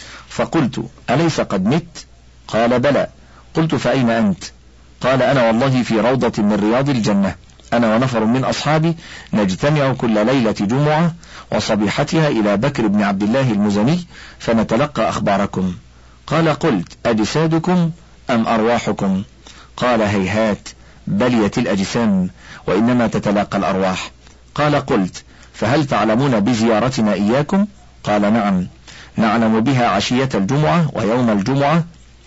فقلت: أليس قد مت؟ قال: بلى. قلت: فأين أنت؟ قال: أنا والله في روضة من رياض الجنة، أنا ونفر من أصحابي نجتمع كل ليلة جمعة وصبيحتها إلى بكر بن عبد الله المزني فنتلقى أخباركم. قال: قلت: أجسادكم أم أرواحكم؟ قال: هيهات، بليت الأجسام وإنما تتلاقى الأرواح. قال: قلت: فهل تعلمون بزيارتنا إياكم؟ قال: نعم، نعلم بها عشية الجمعة ويوم الجمعة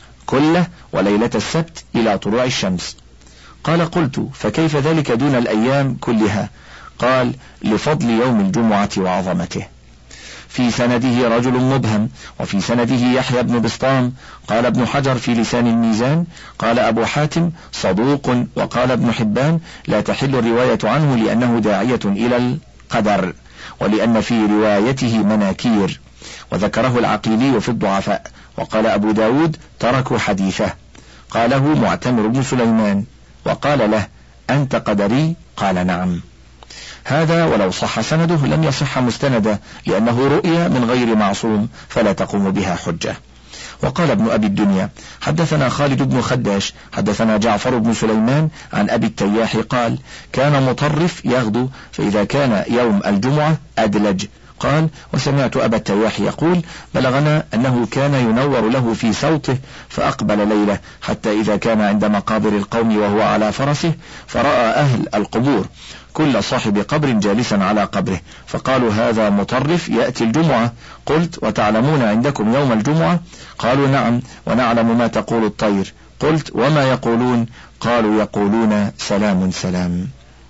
كله وليلة السبت إلى طلوع الشمس. قال: قلت: فكيف ذلك دون الأيام كلها؟ قال: لفضل يوم الجمعة وعظمته. في سنده رجل مبهم. وفي سنده يحيى بن بسطام. قال ابن حجر في لسان الميزان: قال أبو حاتم: صدوق. وقال ابن حبان: لا تحل الرواية عنه لأنه داعية إلى القدر، ولأن في روايته مناكير. وذكره العقيلي في الضعفاء. وقال أبو داود: تركوا حديثه. قاله معتمر بن سليمان. وقال له: أنت قدري؟ قال: نعم. هذا ولو صح سنده لم يصح مستندا، لأنه رؤيا من غير معصوم فلا تقوم بها حجة. وقال ابن أبي الدنيا: حدثنا خالد بن خداش حدثنا جعفر بن سليمان عن أبي التياح قال: كان مطرف يغدو، فإذا كان يوم الجمعة أدلج. قال: وسمعت أبا التياح يقول: بلغنا أنه كان ينور له في صوته فأقبل ليلة، حتى إذا كان عند مقابر القوم وهو على فرسه فرأى أهل القبور كل صاحب قبر جالسا على قبره، فقالوا: هذا مطرف يأتي الجمعة. قلت: وتعلمون عندكم يوم الجمعة؟ قالوا: نعم، ونعلم ما تقول الطير. قلت: وما يقولون؟ قالوا: يقولون سلام سلام.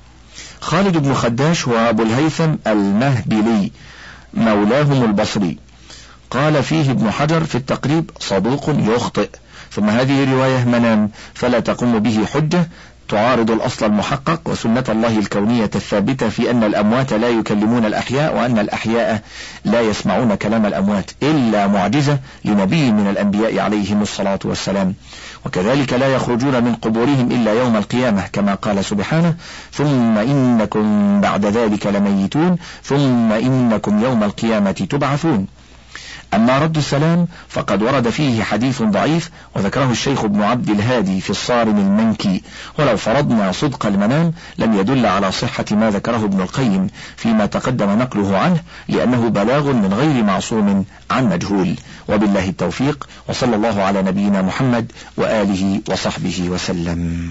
خالد بن خداش هو أبو الهيثم المهبلي مولاهم البصري. قال فيه ابن حجر في التقريب: صدوق يخطئ. ثم هذه رواية منام فلا تقوم به حجة، تعارض الأصل المحقق وسنة الله الكونية الثابتة في أن الأموات لا يكلمون الأحياء، وأن الأحياء لا يسمعون كلام الأموات، إلا معجزة لنبي من الأنبياء عليهم الصلاة والسلام. وكذلك لا يخرجون من قبورهم إلا يوم القيامة، كما قال سبحانه: ثم إنكم بعد ذلك لميتون ثم إنكم يوم القيامة تبعثون. أما رد السلام فقد ورد فيه حديث ضعيف، وذكره الشيخ ابن عبد الهادي في الصارم المنكي، ولو فرضنا صدق المنام لم يدل على صحة ما ذكره ابن القيم فيما تقدم نقله عنه، لأنه بلاغ من غير معصوم عن مجهول. وبالله التوفيق، وصلى الله على نبينا محمد وآله وصحبه وسلم.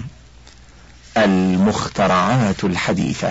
المخترعات الحديثة.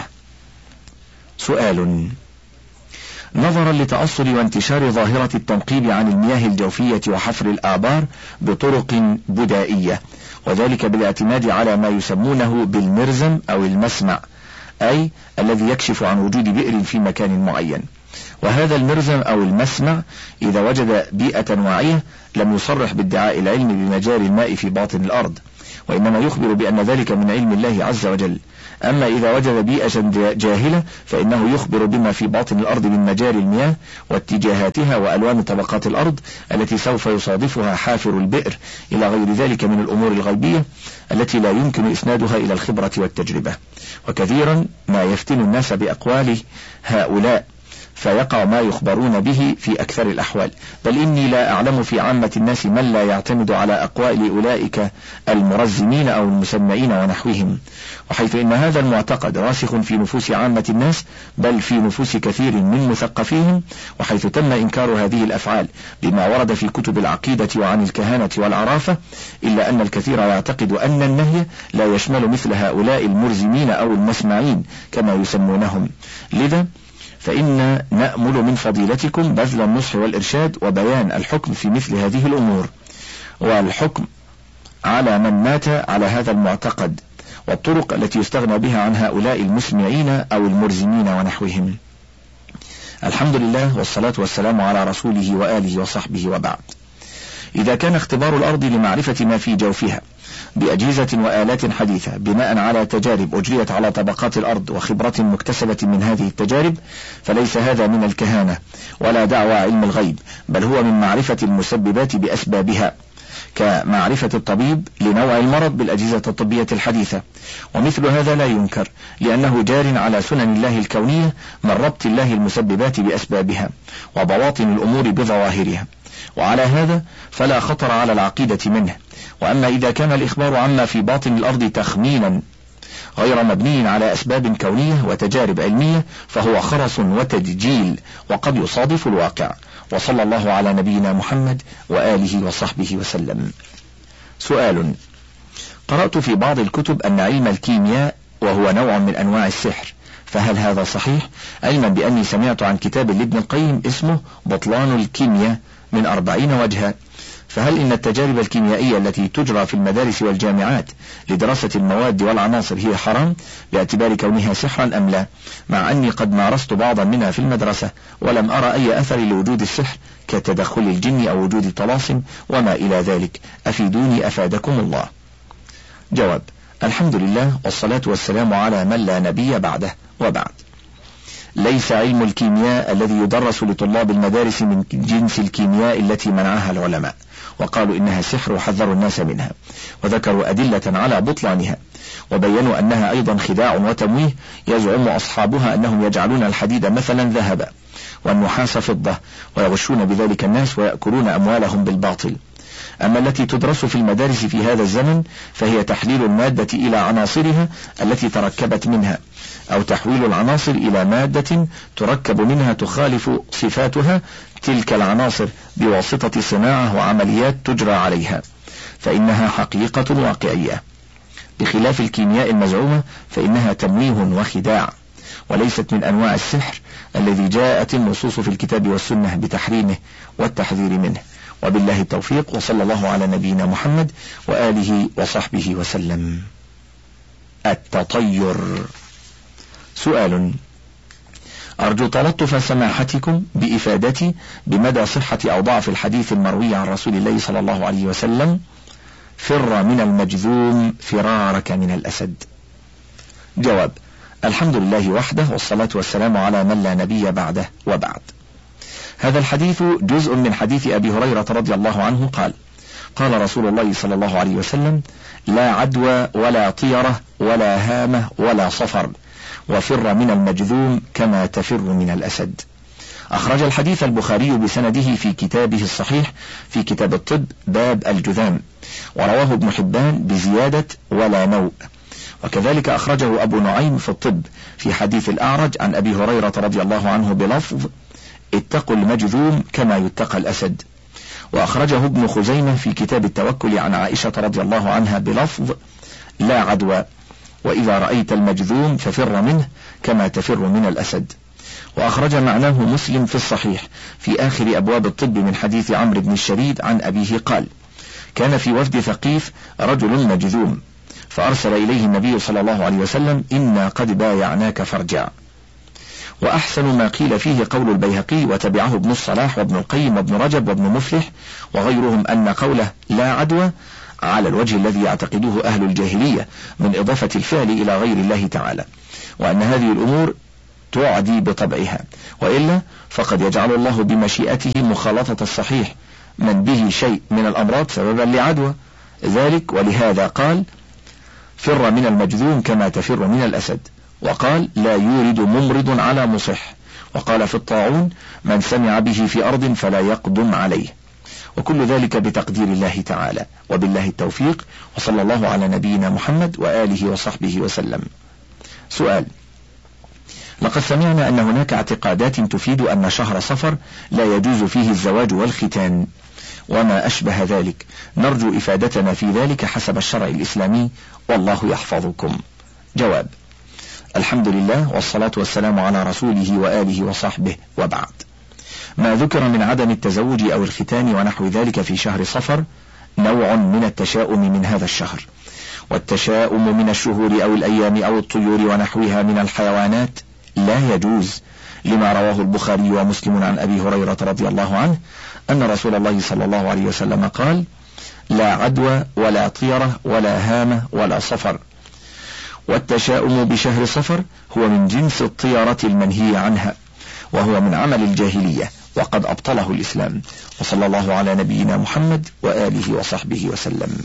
سؤال: نظرا لتأصل وانتشار ظاهرة التنقيب عن المياه الجوفية وحفر الآبار بطرق بدائية، وذلك بالاعتماد على ما يسمونه بالمرزم أو المسمع، أي الذي يكشف عن وجود بئر في مكان معين، وهذا المرزم أو المسمع إذا وجد بيئة واعية لم يصرح بادعاء العلم بمجاري الماء في باطن الأرض، وإنما يخبر بأن ذلك من علم الله عز وجل. أما إذا وجد بيئة جاهلة فإنه يخبر بما في باطن الأرض من مجاري المياه واتجاهاتها وألوان طبقات الأرض التي سوف يصادفها حافر البئر إلى غير ذلك من الأمور الغيبية التي لا يمكن إسنادها إلى الخبرة والتجربة. وكثيرا ما يفتن الناس بأقوال هؤلاء فيقع ما يخبرون به في أكثر الأحوال، بل إني لا أعلم في عامة الناس من لا يعتمد على أقوال أولئك المرزمين أو المسمعين ونحوهم، وحيث إن هذا المعتقد راسخ في نفوس عامة الناس بل في نفوس كثير من مثقفيهم، وحيث تم إنكار هذه الأفعال بما ورد في كتب العقيدة وعن الكهانة والعرافة، إلا أن الكثير يعتقد أن النهي لا يشمل مثل هؤلاء المرزمين أو المسمعين كما يسمونهم. لذا فإن نأمل من فضيلتكم بذل النصح والإرشاد وبيان الحكم في مثل هذه الأمور، والحكم على من مات على هذا المعتقد، والطرق التي يستغنى بها عن هؤلاء المسمعين أو المرزمين ونحوهم. الحمد لله والصلاة والسلام على رسوله وآله وصحبه، وبعد. إذا كان اختبار الأرض لمعرفة ما في جوفها بأجهزة وآلات حديثة بناء على تجارب أجريت على طبقات الأرض وخبرة مكتسبة من هذه التجارب، فليس هذا من الكهانة ولا دعوى علم الغيب، بل هو من معرفة المسببات بأسبابها، كمعرفة الطبيب لنوع المرض بالأجهزة الطبية الحديثة. ومثل هذا لا ينكر، لأنه جار على سنن الله الكونية من ربط الله المسببات بأسبابها وبواطن الأمور بظواهرها، وعلى هذا فلا خطر على العقيدة منه. وأما إذا كان الإخبار عما في باطن الأرض تخمينا غير مبني على أسباب كونية وتجارب علمية فهو خرص وتدجيل وقد يصادف الواقع. وصلى الله على نبينا محمد وآله وصحبه وسلم. سؤال: قرأت في بعض الكتب أن علم الكيمياء وهو نوع من أنواع السحر، فهل هذا صحيح؟ علما بأني سمعت عن كتاب لابن القيم اسمه بطلان الكيمياء من أربعين وجها، فهل إن التجارب الكيميائية التي تجرى في المدارس والجامعات لدراسة المواد والعناصر هي حرام باعتبار كونها سحرا أم لا؟ مع أني قد مارست بعضا منها في المدرسة ولم أرى أي أثر لوجود السحر كتدخل الجن أو وجود طلاسم وما إلى ذلك، أفيدوني أفادكم الله. جواب: الحمد لله والصلاة والسلام على من لا نبي بعده، وبعد. ليس علم الكيمياء الذي يدرس لطلاب المدارس من جنس الكيمياء التي منعها العلماء وقالوا إنها سحر وحذروا الناس منها، وذكروا أدلة على بطلانها، وبينوا أنها أيضا خداع وتمويه يزعم أصحابها أنهم يجعلون الحديد مثلا ذهبا والنحاس فضة ويغشون بذلك الناس ويأكلون أموالهم بالباطل. أما التي تدرس في المدارس في هذا الزمن فهي تحليل المادة إلى عناصرها التي تركبت منها، أو تحويل العناصر إلى مادة تركب منها تخالف صفاتها تلك العناصر بواسطة صناعة وعمليات تجرى عليها، فإنها حقيقة واقعية، بخلاف الكيمياء المزعومة فإنها تمويه وخداع، وليست من أنواع السحر الذي جاءت النصوص في الكتاب والسنة بتحريمه والتحذير منه. وبالله التوفيق، وصلى الله على نبينا محمد وآله وصحبه وسلم. التطير. سؤال: أرجو تلطف سماحتكم بإفادتي بمدى صحة أو ضعف الحديث المروي عن رسول الله صلى الله عليه وسلم: فر من المجذوم فرارك من الأسد. جواب: الحمد لله وحده والصلاة والسلام على من لا نبي بعده، وبعد. هذا الحديث جزء من حديث أبي هريرة رضي الله عنه قال: قال رسول الله صلى الله عليه وسلم: لا عدوى ولا طيرة ولا هامة ولا صفر، وفر من المجذوم كما تفر من الأسد. أخرج الحديث البخاري بسنده في كتابه الصحيح في كتاب الطب باب الجذام، ورواه ابن حبان بزيادة ولا نوء، وكذلك أخرجه أبو نعيم في الطب في حديث الأعرج عن أبي هريرة رضي الله عنه بلفظ: اتقوا المجذوم كما يتقى الأسد. وأخرجه ابن خزيمة في كتاب التوكل عن عائشة رضي الله عنها بلفظ: لا عدوى، وإذا رأيت المجذوم ففر منه كما تفر من الأسد. وأخرج معناه مسلم في الصحيح في آخر أبواب الطب من حديث عمرو بن الشريد عن أبيه قال: كان في وفد ثقيف رجل مجذوم، فأرسل إليه النبي صلى الله عليه وسلم: إنا قد بايعناك فارجع. وأحسن ما قيل فيه قول البيهقي وتبعه ابن الصلاح وابن القيم وابن رجب وابن مفلح وغيرهم أن قوله لا عدوى على الوجه الذي يعتقده أهل الجاهلية من إضافة الفعل إلى غير الله تعالى، وأن هذه الأمور تعدي بطبعها، وإلا فقد يجعل الله بمشيئته مخالطة الصحيح من به شيء من الأمراض سببا لعدوى ذلك. ولهذا قال فر من المجذوم كما تفر من الأسد، وقال لا يورد ممرض على مصح، وقال في الطاعون من سمع به في أرض فلا يقدم عليه، وكل ذلك بتقدير الله تعالى. وبالله التوفيق، وصلى الله على نبينا محمد وآله وصحبه وسلم. سؤال: لقد سمعنا أن هناك اعتقادات تفيد أن شهر صفر لا يجوز فيه الزواج والختان وما أشبه ذلك، نرجو إفادتنا في ذلك حسب الشرع الإسلامي، والله يحفظكم. جواب: الحمد لله والصلاة والسلام على رسوله وآله وصحبه، وبعد. ما ذكر من عدم التزوج أو الختان ونحو ذلك في شهر صفر نوع من التشاؤم من هذا الشهر، والتشاؤم من الشهور أو الأيام أو الطيور ونحوها من الحيوانات لا يجوز، لما رواه البخاري ومسلم عن أبي هريرة رضي الله عنه أن رسول الله صلى الله عليه وسلم قال: لا عدوى ولا طيرة ولا هامة ولا صفر. والتشاؤم بشهر صفر هو من جنس الطيرة المنهي عنها، وهو من عمل الجاهلية وقد أبطله الإسلام. وصلى الله على نبينا محمد وآله وصحبه وسلم.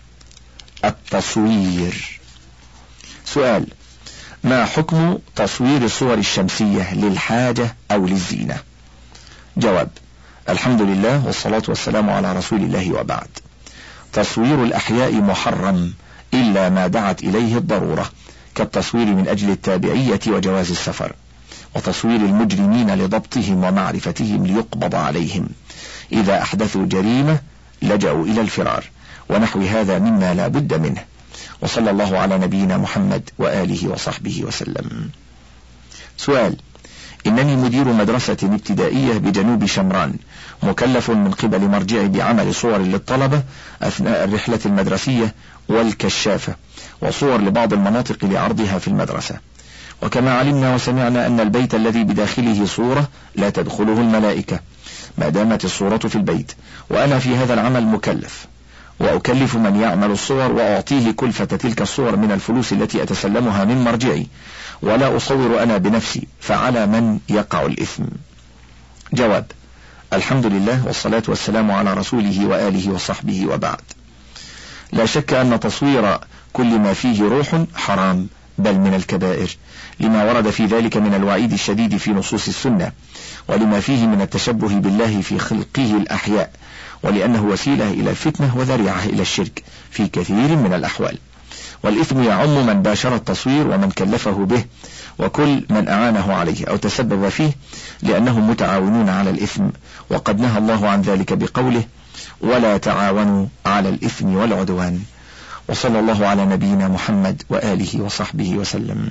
التصوير. سؤال: ما حكم تصوير الصور الشمسية للحاجة أو للزينة؟ جواب: الحمد لله والصلاة والسلام على رسول الله، وبعد. تصوير الأحياء محرم إلا ما دعت إليه الضرورة، كالتصوير من أجل التابعية وجواز السفر، وتصوير المجرمين لضبطهم ومعرفتهم ليقبض عليهم، إذا أحدثوا جريمة لجأوا إلى الفرار، ونحو هذا مما لا بد منه. وصلى الله على نبينا محمد وآله وصحبه وسلم. سؤال: إنني مدير مدرسة ابتدائية بجنوب شمران، مكلف من قبل مرجعي بعمل صور للطلبة أثناء الرحلة المدرسية والكشافة، وصور لبعض المناطق لعرضها في المدرسة. وكما علمنا وسمعنا أن البيت الذي بداخله صورة لا تدخله الملائكة ما دامت الصورة في البيت، وأنا في هذا العمل مكلف، وأكلف من يعمل الصور وأعطيه كلفة تلك الصور من الفلوس التي أتسلمها من مرجعي، ولا أصور أنا بنفسي، فعلى من يقع الإثم؟ جواب: الحمد لله والصلاة والسلام على رسوله وآله وصحبه، وبعد. لا شك أن تصوير كل ما فيه روح حرام، بل من الكبائر، لما ورد في ذلك من الوعيد الشديد في نصوص السنة، ولما فيه من التشبه بالله في خلقه الأحياء، ولأنه وسيلة إلى الفتنة وذريعة إلى الشرك في كثير من الأحوال. والإثم يعم من باشر التصوير ومن كلفه به، وكل من أعانه عليه أو تسبب فيه، لأنهم متعاونون على الإثم، وقد نهى الله عن ذلك بقوله: ولا تعاونوا على الإثم والعدوان. وصلى الله على نبينا محمد وآله وصحبه وسلم.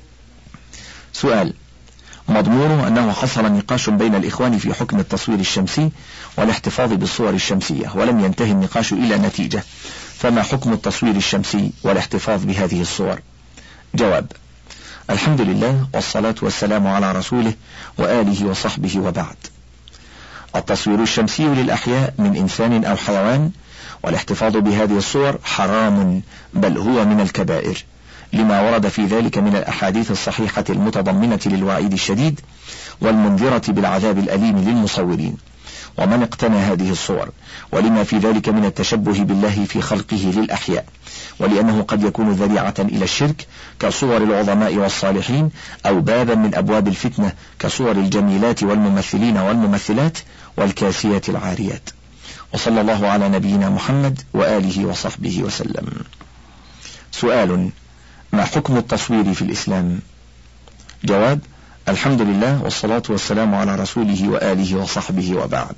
سؤال: مضمونه أنه حصل نقاش بين الإخوان في حكم التصوير الشمسي والاحتفاظ بالصور الشمسية، ولم ينتهي النقاش إلى نتيجة، فما حكم التصوير الشمسي والاحتفاظ بهذه الصور؟ جواب: الحمد لله والصلاة والسلام على رسوله وآله وصحبه، وبعد. التصوير الشمسي للأحياء من إنسان أو حيوان والاحتفاظ بهذه الصور حرام، بل هو من الكبائر، لما ورد في ذلك من الأحاديث الصحيحة المتضمنة للوعيد الشديد والمنذرة بالعذاب الأليم للمصورين ومن اقتنى هذه الصور، ولما في ذلك من التشبه بالله في خلقه للأحياء، ولأنه قد يكون ذريعة إلى الشرك كصور العظماء والصالحين، أو بابا من أبواب الفتنة كصور الجميلات والممثلين والممثلات والكاسيات العاريات. وصلى الله على نبينا محمد وآله وصحبه وسلم. سؤال: ما حكم التصوير في الإسلام؟ جواب: الحمد لله والصلاة والسلام على رسوله وآله وصحبه، وبعد.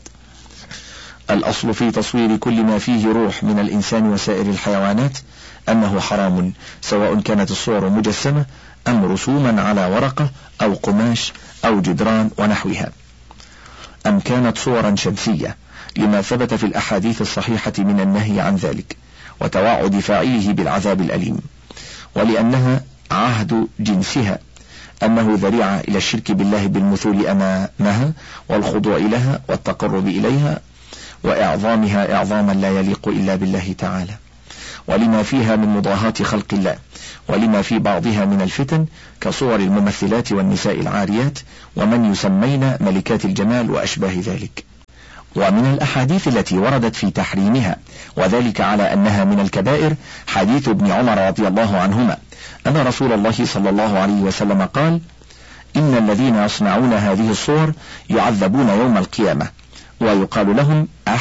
الأصل في تصوير كل ما فيه روح من الإنسان وسائر الحيوانات أنه حرام، سواء كانت الصور مجسمة أم رسوما على ورقة أو قماش أو جدران ونحوها، أم كانت صورا شمسية، لما ثبت في الأحاديث الصحيحة من النهي عن ذلك وتوعد فاعله بالعذاب الأليم، ولأنها عهد جنسها أنه ذريعة إلى الشرك بالله بالمثول أمامها والخضوع لها والتقرب إليها وإعظامها إعظاما لا يليق إلا بالله تعالى، ولما فيها من مضاهاة خلق الله، ولما في بعضها من الفتن كصور الممثلات والنساء العاريات ومن يسمين ملكات الجمال وأشباه ذلك. ومن الأحاديث التي وردت في تحريمها وذلك على أنها من الكبائر حديث ابن عمر رضي الله عنهما أن رسول الله صلى الله عليه وسلم قال: إن الذين يصنعون هذه الصور يعذبون يوم القيامة ويقال لهم